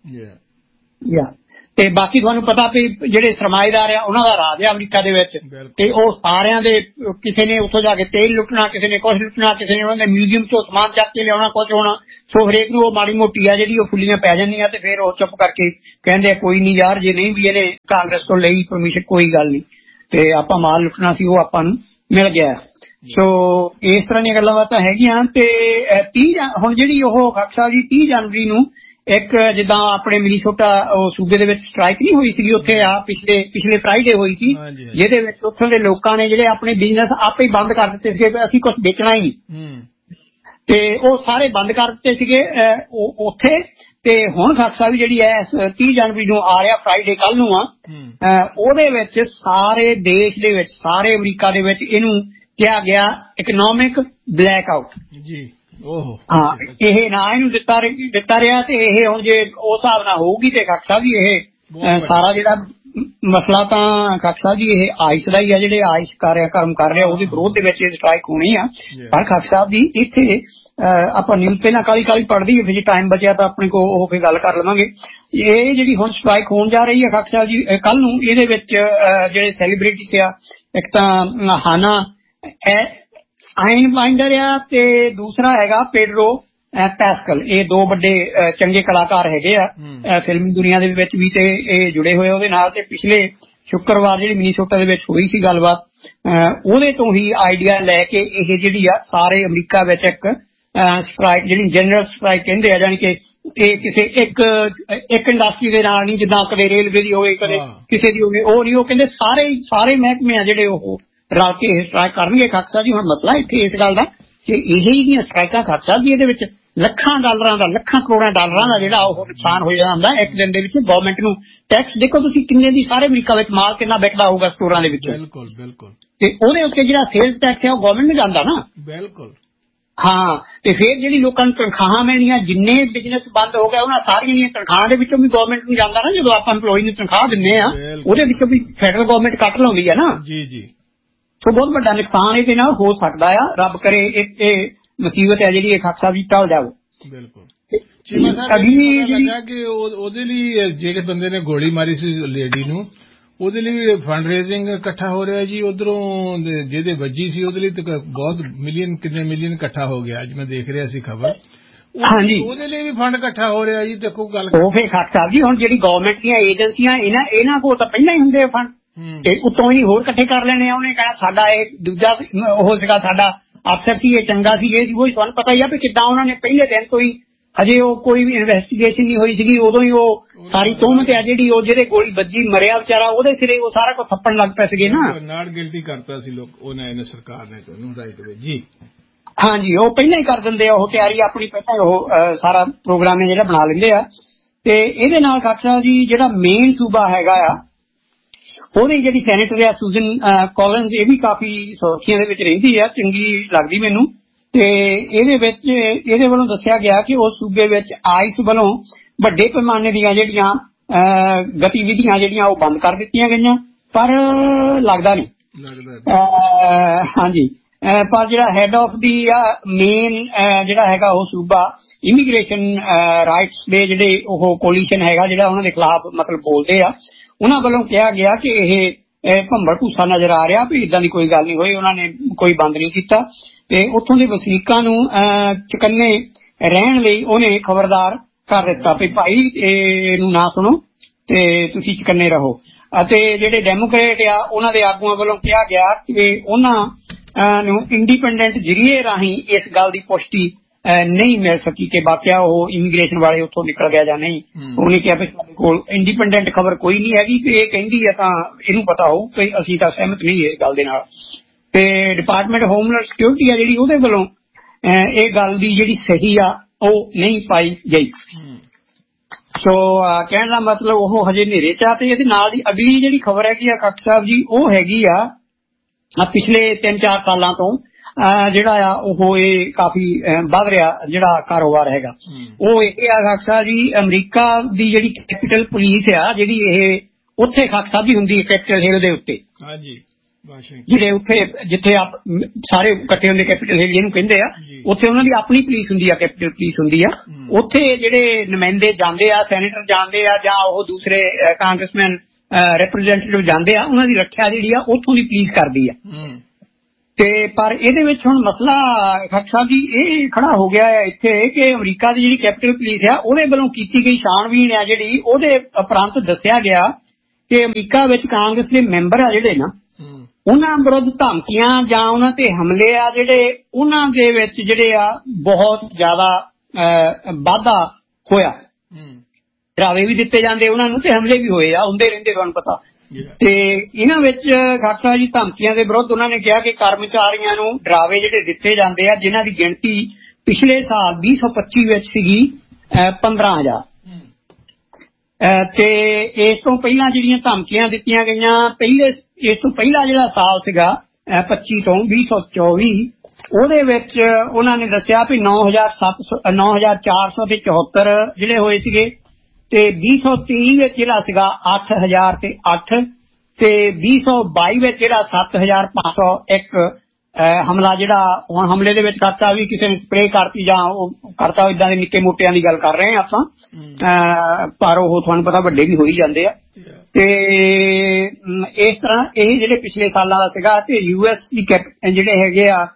ਮੰਨਦੇ। ਤੇ ਬਾਕੀ ਤੁਹਾਨੂੰ ਪਤਾ ਵੀ ਜਿਹੜੇ ਸਰਮਾਏਦਾਰ ਆ ਉਹਨਾਂ ਦਾ ਰਾਜ ਆ ਅਮਰੀਕਾ ਦੇ ਵਿੱਚ, ਤੇ ਉਹ ਸਾਰਿਆਂ ਦੇ ਕਿਸੇ ਨੇ ਉੱਥੋਂ ਜਾ ਕੇ ਤੇਲ ਲੁੱਟਣਾ, ਕਿਸੇ ਨੇ ਕੁਛ ਲੁੱਟਣਾ, ਕਿਸੇ ਨੇ ਉਹਨਾਂ ਦੇ ਮਿਊਜ਼ੀਅਮ ਚੋਂ ਸਮਾਨ ਚੱਕ ਕੇ ਲਿਆਉਣਾ, ਕੁਛ ਹੋਣਾ। ਸੋ ਹਰੇਕ ਨੂੰ ਉਹ ਮਾੜੀ ਮੋਟੀ ਆ ਜਿਹੜੀ ਉਹ ਫੁੱਲੀਆਂ ਪੈ ਜਾਂਦੀਆਂ ਤੇ ਫਿਰ ਉਹ ਚੁੱਪ ਕਰਕੇ ਕਹਿੰਦੇ ਆ ਕੋਈ ਨਹੀਂ ਯਾਰ, ਜੇ ਨਹੀਂ ਵੀ ਇਹਨੇ ਕਾਂਗਰਸ ਤੋਂ ਲਈ ਪਰਮਿਸ਼ਨ ਕੋਈ ਗੱਲ ਨਹੀਂ, ਤੇ ਆਪਾਂ ਮਾਲ ਲੁੱਟਣਾ ਸੀ ਉਹ ਆਪਾਂ ਨੂੰ ਮਿਲ ਗਿਆ। ਸੋ ਇਸ ਤਰ੍ਹਾਂ ਦੀਆਂ ਗੱਲਾਂ ਬਾਤਾਂ ਹੈਗੀਆਂ। ਤੇ 30 ਹੁਣ ਜਿਹੜੀ ਉਹ ਖਾਕ ਸਾਹਿਬ ਜੀ 30 ਜਨਵਰੀ ਨੂੰ ਇੱਕ ਜਿੱਦਾਂ ਆਪਣੇ ਮਿਨੀਸੋਟਾ ਉਹ ਸੂਬੇ ਦੇ ਵਿੱਚ ਸਟ੍ਰਾਈਕ ਨਹੀਂ ਹੋਈ ਸੀਗੀ, ਉੱਥੇ ਆ ਪਿਛਲੇ ਫਰਾਈਡੇ ਹੋਈ ਸੀ, ਜਿਹਦੇ ਵਿੱਚ ਉੱਥੋਂ ਦੇ ਲੋਕਾਂ ਨੇ ਜਿਹੜੇ ਆਪਣੇ ਬਿਜ਼ਨਸ ਆਪੇ ਹੀ ਬੰਦ ਕਰ ਦਿੱਤੇ ਸੀਗੇ, ਅਸੀਂ ਕੁਝ ਵੇਚਣਾ ਹੀ ਨਹੀਂ, ਤੇ ਉਹ ਸਾਰੇ ਬੰਦ ਕਰ ਦਿੱਤੇ ਸੀਗੇ ਉੱਥੇ। ਤੇ ਹੁਣ ਖਾਕ ਸਾਹਿਬ ਜਿਹੜੀ ਹੈ 30 ਜਨਵਰੀ ਨੂੰ ਆ ਰਿਹਾ ਫਰਾਈਡੇ ਕੱਲ ਨੂੰ ਆ, ਉਹਦੇ ਵਿੱਚ ਸਾਰੇ ਦੇਸ਼ ਦੇ ਵਿੱਚ, ਸਾਰੇ ਅਮਰੀਕਾ ਦੇ ਵਿੱਚ ਇਹਨੂੰ ਕਿਹਾ ਗਿਆ ਇਕਨੋਮਿਕ ਬਲੈਕ ਆਊਟ ਜੀ। ਹਾਂ, ਇਹ ਨਾ ਇਹਨੂੰ ਦਿੱਤਾ ਰਿਹਾ। ਤੇ ਇਹ ਹੁਣ ਜੇ ਉਸ ਹਿਸਾਬ ਨਾਲ ਹੋਊਗੀ ਤੇ ਖਾਕ ਸਾਹਿਬ ਜੀ ਇਹ ਸਾਰਾ ਜਿਹੜਾ ਮਸਲਾ ਤਾਂ ਖਾਕ ਸਾਹਿਬ ਜੀ ਇਹ ਆਇਸ਼ ਦਾ ਹੀ ਆ, ਜਿਹੜੇ ਆਇਸ਼ ਕਾਰਿਆਕਰਮ ਕਰ ਰਿਹਾ ਉਹਦੇ ਵਿਰੋਧ ਦੇ ਵਿੱਚ ਇਹ ਸਟ੍ਰਾਈਕ ਹੋਣੀ ਆ। ਪਰ ਖਾਕ ਸਾਹਿਬ ਜੀ ਇੱਥੇ ਆਪਾਂ ਨਿਊਜ਼ ਪਹਿਲਾਂ ਕਾਲੀ ਪੜ੍ਹਦੀ ਹੈ, ਜੇ ਟਾਈਮ ਬਚਿਆ ਤਾਂ ਆਪਣੇ ਕੋਲ ਉਹ ਫਿਰ ਗੱਲ ਕਰ ਲਵਾਂਗੇ। ਇਹ ਜਿਹੜੀ ਹੁਣ ਸਟ੍ਰਾਈਕ ਹੋਣ ਜਾ ਰਹੀ ਹੈ ਖਾਕ ਸਾਹਿਬ ਜੀ ਕੱਲ ਨੂੰ, ਇਹਦੇ ਵਿੱਚ ਜਿਹੜੇ ਸੈਲੀਬ੍ਰਿਟੀਜ਼ ਆ, ਇੱਕ ਤਾਂ ਹਾਨਾ ਆਇਨਵਾਈਂਡਰ ਆ ਤੇ ਦੂਸਰਾ ਹੈਗਾ ਪੇਡਰੋ ਪੈਸਕਲ। ਇਹ 2 ਵੱਡੇ ਚੰਗੇ ਕਲਾਕਾਰ ਹੈਗੇ ਆ ਫਿਲਮੀ ਦੁਨੀਆ ਦੇ ਵਿੱਚ ਵੀ, ਤੇ ਇਹ ਜੁੜੇ ਹੋਏ ਉਹਦੇ ਨਾਲ। ਤੇ ਪਿਛਲੇ ਸ਼ੁੱਕਰਵਾਰ ਜਿਹੜੀ ਮਿਨੀਸੋਟਾ ਦੇ ਵਿੱਚ ਹੋਈ ਸੀ ਗੱਲਬਾਤ, ਉਹਦੇ ਤੋਂ ਹੀ ਆਈਡੀਆ ਲੈ ਕੇ ਇਹ ਜਿਹੜੀ ਆ ਸਾਰੇ ਅਮਰੀਕਾ ਵਿੱਚ ਇੱਕ ਸਟ੍ਰਾਈਕ, ਜਿਹੜੀ ਜਨਰਲ ਸਟ੍ਰਾਈਕ ਕਹਿੰਦੇ ਆ, ਜਾਣੀ ਕਿ ਇਹ ਕਿਸੇ ਇੱਕ ਇੰਡਸਟਰੀ ਦੇ ਨਾਲ ਨਹੀਂ, ਜਿੱਦਾਂ ਕਦੇ ਰੇਲਵੇ ਦੀ ਹੋਵੇ ਕਦੇ ਕਿਸੇ ਦੀ ਹੋਵੇ, ਉਹ ਨਹੀਂ। ਉਹ ਕਹਿੰਦੇ ਸਾਰੇ ਮਹਿਕਮੇ ਆ ਜਿਹੜੇ ਉਹ ਰਲ ਕੇ ਇਹ ਸਟ੍ਰਾਈਕ ਕਰਨਗੇ। ਖਾਕ ਸਾਹਿਬ ਜੀ ਹੁਣ ਮਸਲਾ ਇੱਥੇ ਇਸ ਗੱਲ ਦਾ ਕਿ ਇਹ ਜਿਹੜੀਆਂ ਸਟ੍ਰਾਈਕਾਂ ਖਾਕ ਸਾਹਿਬ ਜੀ ਇਹਦੇ ਵਿੱਚ ਲੱਖਾਂ ਕਰੋੜਾਂ ਡਾਲਰਾਂ ਦਾ ਜਿਹੜਾ ਉਹ ਨੁਕਸਾਨ ਹੋ ਜਾਂਦਾ ਇੱਕ ਦਿਨ ਦੇ ਵਿੱਚ। ਗਵਰਨਮੈਂਟ ਨੂੰ ਟੈਕਸ ਦੇਖੋ ਤੁਸੀਂ ਕਿੰਨੇ ਦੀ, ਸਾਰੇ ਅਮਰੀਕਾ ਵਿੱਚ ਮਾਲ ਕਿੰਨਾ ਵਿਕਦਾ ਹੋਊਗਾ ਸਟੋਰਾਂ ਦੇ ਵਿੱਚ। ਬਿਲਕੁਲ। ਤੇ ਉਹਦੇ ਉੱਤੇ ਜਿਹੜਾ ਸੇਲਸ ਟੈਕਸ ਹੈ ਉਹ ਗਵਰਨਮੈਂਟ ਨੂੰ ਜਾਂਦਾ ਨਾ। ਬਿਲਕੁਲ। ਹਾਂ, ਤੇ ਫਿਰ ਜਿਹੜੀ ਲੋਕਾਂ ਨੂੰ ਤਨਖਾਹਾਂ ਮਿਲਣੀਆਂ, ਜਿੰਨੇ ਬਿਜ਼ਨਸ ਬੰਦ ਹੋ ਗਏ ਉਹਨਾਂ ਸਾਰੀਆਂ ਦੀਆਂ ਤਨਖਾਹਾਂ ਦੇ ਵਿੱਚੋਂ ਵੀ ਗਵਰਨਮੈਂਟ ਨੂੰ ਜਾਂਦਾ ਨਾ। ਜਦੋਂ ਆਪਾਂ EMPLOYE ਨੂੰ ਤਨਖਾਹ ਦਿੰਦੇ ਆ ਉਹਦੇ ਵਿੱਚੋਂ ਵੀ ਫੈਡਰਲ ਗਵਰਨਮੈਂਟ ਕੱਟ ਲਾਉਂਦੀ ਹੈ ਨਾ। ਜੀ। ਸੋ ਬਹੁਤ ਵੱਡਾ ਨੁਕਸਾਨ ਇਹਦੇ ਨਾਲ ਹੋ ਸਕਦਾ ਆ। ਰੱਬ ਕਰੇ ਇਹ ਮੁਸੀਬਤ ਹੈ ਜਿਹੜੀ ਇਹ ਖਾਕ ਸਾਹਿਬ ਜੀ ਟਲ ਜਾਵੇ। ਬਿਲਕੁਲ। ਚੀਮਾ ਸਾਹਿਬ ਲੱਗਾ ਕਿ ਉਹਦੇ ਲਈ ਜਿਹੜੇ ਬੰਦੇ ਨੇ ਗੋਲੀ ਮਾਰੀ ਸੀ ਲੇਡੀ ਨੂੰ, ਉਹਦੇ ਲਈ ਵੀ ਫੰਡ ਰੇਜ਼ਿੰਗ ਇਕੱਠਾ ਹੋ ਰਿਹਾ ਜੀ। ਉਧਰੋਂ ਜਿਹਦੇ ਵੱਜੀ ਸੀ ਉਹਦੇ ਲਈ ਤਾਂ ਬਹੁਤ ਕਿੰਨੇ ਮਿਲੀਅਨ ਇਕੱਠਾ ਹੋ ਗਿਆ। ਅੱਜ ਮੈਂ ਦੇਖ ਰਿਹਾ ਸੀ ਖਬਰ। ਹਾਂਜੀ, ਉਹਦੇ ਲਈ ਵੀ ਫੰਡ ਇਕੱਠਾ ਹੋ ਰਿਹਾ ਜੀ। ਦੇਖੋ ਗੱਲ ਉਹ ਫਿਰ ਖਾਕ ਸਾਹਿਬ ਜੀ ਹੁਣ ਜਿਹੜੀ ਗਵਰਨਮੈਂਟ ਦੀਆਂ ਏਜੰਸੀਆਂ ਇਹਨਾਂ ਕੋਲ ਤਾਂ ਪਹਿਲਾਂ ਹੀ ਹੁੰਦੇ ਆ ਫੰਡ, ਤੇ ਉੱਤੋਂ ਹੀ ਹੋਰ ਇਕੱਠੇ ਕਰ ਲੈਣੇ ਆ। ਉਹਨੇ ਕਹਿਣਾ ਸਾਡਾ ਇਹ ਦੂਜਾ ਉਹ ਸੀਗਾ, ਸਾਡਾ ਅਫਸਰ ਸੀ, ਇਹ ਚੰਗਾ ਸੀ, ਇਹ ਉਹ ਤੁਹਾਨੂੰ ਪਤਾ ਹੀ ਆ ਵੀ ਕਿੱਦਾਂ ਉਹਨਾਂ ਨੇ ਪਹਿਲੇ ਦਿਨ ਤੋਂ ਹੀ, ਹਜੇ ਉਹ ਕੋਈ ਵੀ ਇਨਵੈਸਟੀਗੇਸ਼ਨ ਨਹੀਂ ਹੋਈ ਸੀਗੀ, ਉਦੋਂ ਹੀ ਉਹ ਸਾਰੀ ਤੋਹਮਤ ਆ ਜਿਹੜੀ ਉਹ ਜਿਹੜੇ ਗੋਲੀ ਵੱਜੀ ਮਰਿਆ ਵਿਚਾਰਾ, ਉਹਦੇ ਸਿਰੇ ਉਹ ਸਾਰਾ ਕੁਝ ਥੱਪਣ ਲੱਗ ਪਏ ਸੀਗੇ ਨਾ। ਨਾਟ ਗਿਲਟੀ ਕਰਤਾ ਸੀ ਲੋਕ ਉਹਨੇ ਸਰਕਾਰ ਨੇ ਉਹਨੂੰ ਰਾਈਟ ਵੇ ਜੀ। ਹਾਂਜੀ, ਉਹ ਪਹਿਲਾਂ ਹੀ ਕਰ ਦਿੰਦੇ ਆ, ਉਹ ਤਿਆਰੀ ਆਪਣੀ ਪਹਿਲਾਂ ਉਹ ਸਾਰਾ ਪ੍ਰੋਗਰਾਮ ਜਿਹੜਾ ਬਣਾ ਲੈਂਦੇ ਆ। ਤੇ ਇਹਦੇ ਨਾਲ ਖਾਕ ਸਾਹਿਬ ਜੀ ਜਿਹੜਾ ਮੇਨ ਸੂਬਾ ਹੈਗਾ ਆ ਉਹਦੀ ਜਿਹੜੀ ਸੈਨੇਟਰ ਆ ਸੂਜ਼ਨ ਕੋਲਿਨਸ, ਇਹ ਵੀ ਕਾਫੀ ਸੁਰਖੀਆਂ ਦੇ ਵਿੱਚ ਰਹਿੰਦੀ ਆ, ਚੰਗੀ ਲੱਗਦੀ ਮੈਨੂੰ। ਤੇ ਇਹਦੇ ਵੱਲੋਂ ਦੱਸਿਆ ਗਿਆ ਕਿ ਉਸ ਸੂਬੇ ਵਿੱਚ ਆਈਸ ਵੱਲੋਂ ਵੱਡੇ ਪੈਮਾਨੇ ਦੀਆਂ ਜਿਹੜੀਆਂ ਗਤੀਵਿਧੀਆਂ ਜਿਹੜੀਆਂ ਉਹ ਬੰਦ ਕਰ ਦਿੱਤੀਆਂ ਗਈਆਂ, ਪਰ ਲੱਗਦਾ ਨਹੀਂ। ਹਾਂਜੀ, ਪਰ ਜਿਹੜਾ ਹੈਡ ਆਫ ਦੀ ਮੇਨ ਜਿਹੜਾ ਹੈਗਾ ਉਹ ਸੂਬਾ ਇਮੀਗ੍ਰੇਸ਼ਨ ਰਾਈਟਸ ਦੇ ਜਿਹੜੇ ਉਹ ਕੋਲੀਸ਼ਨ ਹੈਗਾ ਜਿਹੜਾ ਉਹਨਾਂ ਦੇ ਖਿਲਾਫ ਮਤਲਬ ਬੋਲਦੇ ਆ, ਉਹਨਾਂ ਵੱਲੋਂ ਕਿਹਾ ਗਿਆ ਕਿ ਇਹ ਭੰਬਲ ਭੂਸਾ ਨਜ਼ਰ ਆ ਰਿਹਾ ਵੀ ਇਦਾਂ ਦੀ ਕੋਈ ਗੱਲ ਨਹੀਂ ਹੋਈ, ਉਹਨਾਂ ਨੇ ਕੋਈ ਬੰਦ ਨਹੀਂ ਕੀਤਾ। ਤੇ ਉੱਥੋਂ ਦੇ ਵਸਨੀਕਾਂ ਨੂੰ ਚੁਕੰਨੇ ਰਹਿਣ ਲਈ ਉਹਨੇ ਖਬਰਦਾਰ ਕਰ ਦਿੱਤਾ ਵੀ ਭਾਈ ਇਹਨੂੰ ਨਾ ਸੁਣੋ ਤੇ ਤੁਸੀਂ ਚੁਕੰਨੇ ਰਹੋ। ਅਤੇ ਜਿਹੜੇ ਡੈਮੋਕ੍ਰੇਟ ਆ ਉਹਨਾਂ ਦੇ ਆਗੂਆਂ ਵੱਲੋਂ ਕਿਹਾ ਗਿਆ ਕਿ ਉਹਨਾਂ ਨੂੰ ਇੰਡੀਪੈਂਡੈਂਟ ਜ਼ਰੀਏ ਰਾਹੀਂ ਇਸ ਗੱਲ ਦੀ ਪੁਸ਼ਟੀ ਨਹੀਂ ਮਿਲ ਸਕੀ ਕਿ ਵਾਕਿਆ ਉਹ ਇਮੀਗ੍ਰੇਸ਼ਨ ਵਾਲੇ ਉੱਥੋਂ ਨਿਕਲ ਗਿਆ ਜਾਂ ਨਹੀਂ। ਉਹਨੇ ਕਿਹਾ ਵੀ ਸਾਡੇ ਕੋਲ ਇੰਡੀਪੈਂਡੈਂਟ ਖਬਰ ਕੋਈ ਨਹੀਂ ਹੈਗੀ ਕਿ ਇਹ ਕਹਿੰਦੀ ਹੈ ਤਾਂ ਇਹਨੂੰ ਪਤਾ ਹੋਊ ਕਿ ਅਸੀਂ ਤਾਂ ਸਹਿਮਤ ਨਹੀਂ ਇਸ ਗੱਲ ਦੇ ਨਾਲ। ਤੇ ਡਿਪਾਰਟਮੈਂਟ ਹੋਮਲੈਂਡ ਸਿਕਿਉਰਿਟੀ ਆ ਜਿਹੜੀ ਉਹਦੇ ਵੱਲੋਂ ਇਹ ਗੱਲ ਦੀ ਜਿਹੜੀ ਸਹੀ ਆ ਉਹ ਨਹੀਂ ਪਾਈ ਗਈ। ਸੋ ਕਹਿਣ ਦਾ ਮਤਲਬ ਉਹ ਹਜੇ ਹਨੇਰੇ ਚ ਆ। ਤੇ ਇਹਦੇ ਨਾਲ ਦੀ ਅਗਲੀ ਜਿਹੜੀ ਖਬਰ ਹੈਗੀ ਆ ਖੱਟ ਸਾਹਿਬ ਜੀ, ਉਹ ਹੈਗੀ ਆ ਪਿਛਲੇ 3-4 ਸਾਲਾਂ ਤੋਂ ਜਿਹੜਾ ਆ ਉਹ ਇਹ ਕਾਫੀ ਵੱਧ ਰਿਹਾ ਜਿਹੜਾ ਕਾਰੋਬਾਰ ਹੈਗਾ ਉਹ ਇਹ ਆ ਖੱਟ ਸਾਹਿਬ ਜੀ, ਅਮਰੀਕਾ ਦੀ ਜਿਹੜੀ ਕੈਪੀਟਲ ਪੁਲਿਸ ਆ ਜਿਹੜੀ ਇਹ ਉੱਥੇ ਖੱਟ ਸਾਹਿਬ ਜੀ ਹੁੰਦੀ ਹੈ ਕੈਪੀਟਲ ਹਿੱਲ ਦੇ ਉੱਤੇ। ਹਾਂਜੀ, ਜਿਹੜੇ ਉੱਥੇ ਜਿੱਥੇ ਆਪ ਸਾਰੇ ਇਕੱਠੇ ਹੁੰਦੇ ਕੈਪੀਟਲ ਹਿੱਲ ਜਿਹਨੂੰ ਕਹਿੰਦੇ ਆ, ਉੱਥੇ ਉਹਨਾਂ ਦੀ ਆਪਣੀ ਪੁਲਿਸ ਹੁੰਦੀ ਆ, ਕੈਪੀਟਲ ਪੁਲਿਸ ਹੁੰਦੀ ਆ। ਉੱਥੇ ਜਿਹੜੇ ਨੁਮਾਇੰਦੇ ਜਾਂਦੇ ਆ, ਸੈਨੇਟਰ ਜਾਂਦੇ ਆ ਜਾਂ ਉਹ ਦੂਸਰੇ ਕਾਂਗਰਸਮੈਨ ਰਿਪਰੈਜ਼ੈਂਟੇਟਿਵ ਜਾਂਦੇ ਆ, ਉਹਨਾਂ ਦੀ ਰੱਖਿਆ ਜਿਹੜੀ ਆ ਉੱਥੋਂ ਦੀ ਪੁਲਿਸ ਕਰਦੀ ਆ। ਤੇ ਪਰ ਇਹਦੇ ਵਿੱਚ ਹੁਣ ਮਸਲਾ ਖੱਟ ਸਾਹਿਬ ਜੀ ਇਹ ਖੜਾ ਹੋ ਗਿਆ ਹੈ ਇੱਥੇ ਕਿ ਅਮਰੀਕਾ ਦੀ ਜਿਹੜੀ ਕੈਪੀਟਲ ਪੁਲਿਸ ਆ ਉਹਦੇ ਵੱਲੋਂ ਕੀਤੀ ਗਈ ਛਾਣਬੀਣ ਆ ਜਿਹੜੀ, ਉਹਦੇ ਉਪਰੰਤ ਦੱਸਿਆ ਗਿਆ ਕਿ ਅਮਰੀਕਾ ਵਿੱਚ ਕਾਂਗਰਸ ਦੇ ਮੈਂਬਰ ਆ ਜਿਹੜੇ ਨਾ, ਉਹਨਾਂ ਵਿਰੁੱਧ ਧਮਕੀਆਂ ਜਾਂ ਉਹਨਾਂ ਤੇ ਹਮਲੇ ਆ ਜਿਹੜੇ, ਉਹਨਾਂ ਦੇ ਵਿੱਚ ਜਿਹੜੇ ਆ ਬਹੁਤ ਜ਼ਿਆਦਾ ਵਾਧਾ ਹੋਇਆ। ਡਰਾਵੇ ਵੀ ਦਿੱਤੇ ਜਾਂਦੇ ਉਹਨਾਂ ਨੂੰ ਤੇ ਹਮਲੇ ਵੀ ਹੋਏ ਆ, ਹੁੰਦੇ ਰਹਿੰਦੇ ਤੁਹਾਨੂੰ ਪਤਾ। ਤੇ ਇਹਨਾਂ ਵਿੱਚ ਖਾਸਾ ਜੀ ਧਮਕੀਆਂ ਦੇ ਵਿਰੁੱਧ ਉਹਨਾਂ ਨੇ ਕਿਹਾ ਕਿ ਕਰਮਚਾਰੀਆਂ ਨੂੰ ਡਰਾਵੇ ਜਿਹੜੇ ਦਿੱਤੇ ਜਾਂਦੇ ਆ, ਜਿਨ੍ਹਾਂ ਦੀ ਗਿਣਤੀ ਪਿਛਲੇ ਸਾਲ 2025 ਵਿੱਚ ਸੀਗੀ 15,000 ਤੇ ਇਸ ਤੋਂ ਪਹਿਲਾਂ ਜਿਹੜੀਆਂ ਧਮਕੀਆਂ ਦਿੱਤੀਆਂ ਗਈਆਂ ਇਸ ਤੋਂ ਪਹਿਲਾਂ ਜਿਹੜਾ ਸਾਲ ਸੀਗਾ 25 ਤੋਂ 2024 ਉਹਦੇ ਵਿੱਚ ਉਹਨਾਂ ਨੇ ਦੱਸਿਆ ਵੀ 9,474 ਜਿਹੜੇ ਹੋਏ ਸੀਗੇ ਤੇ 2023 ਵਿੱਚ ਜਿਹੜਾ ਸੀਗਾ 8,008 ਤੇ 2022 ਵਿੱਚ ਜਿਹੜਾ 7,501 ਹਮਲਾ ਜਿਹੜਾ ਹੁਣ ਹਮਲੇ ਦੇ ਵਿੱਚ ਖਾਸਾ ਵੀ ਕਿਸੇ ਨੇ ਸਪਰੇਅ ਕਰਤੀ ਜਾਂ ਉਹ ਕਰਤਾ, ਇਦਾਂ ਦੇ ਨਿੱਕੇ ਮੋਟਿਆਂ ਦੀ ਗੱਲ ਕਰ ਰਹੇ ਆਪਾਂ, ਪਰ ਉਹ ਤੁਹਾਨੂੰ ਪਤਾ ਵੱਡੇ ਵੀ ਹੋਈ ਜਾਂਦੇ ਆ। ਤੇ ਇਸ ਤਰ੍ਹਾਂ ਇਹ ਜਿਹੜੇ ਪਿਛਲੇ ਸਾਲਾਂ ਦਾ ਸੀਗਾ। ਤੇ US ਦੀ ਜਿਹੜੇ ਹੈਗੇ ਆ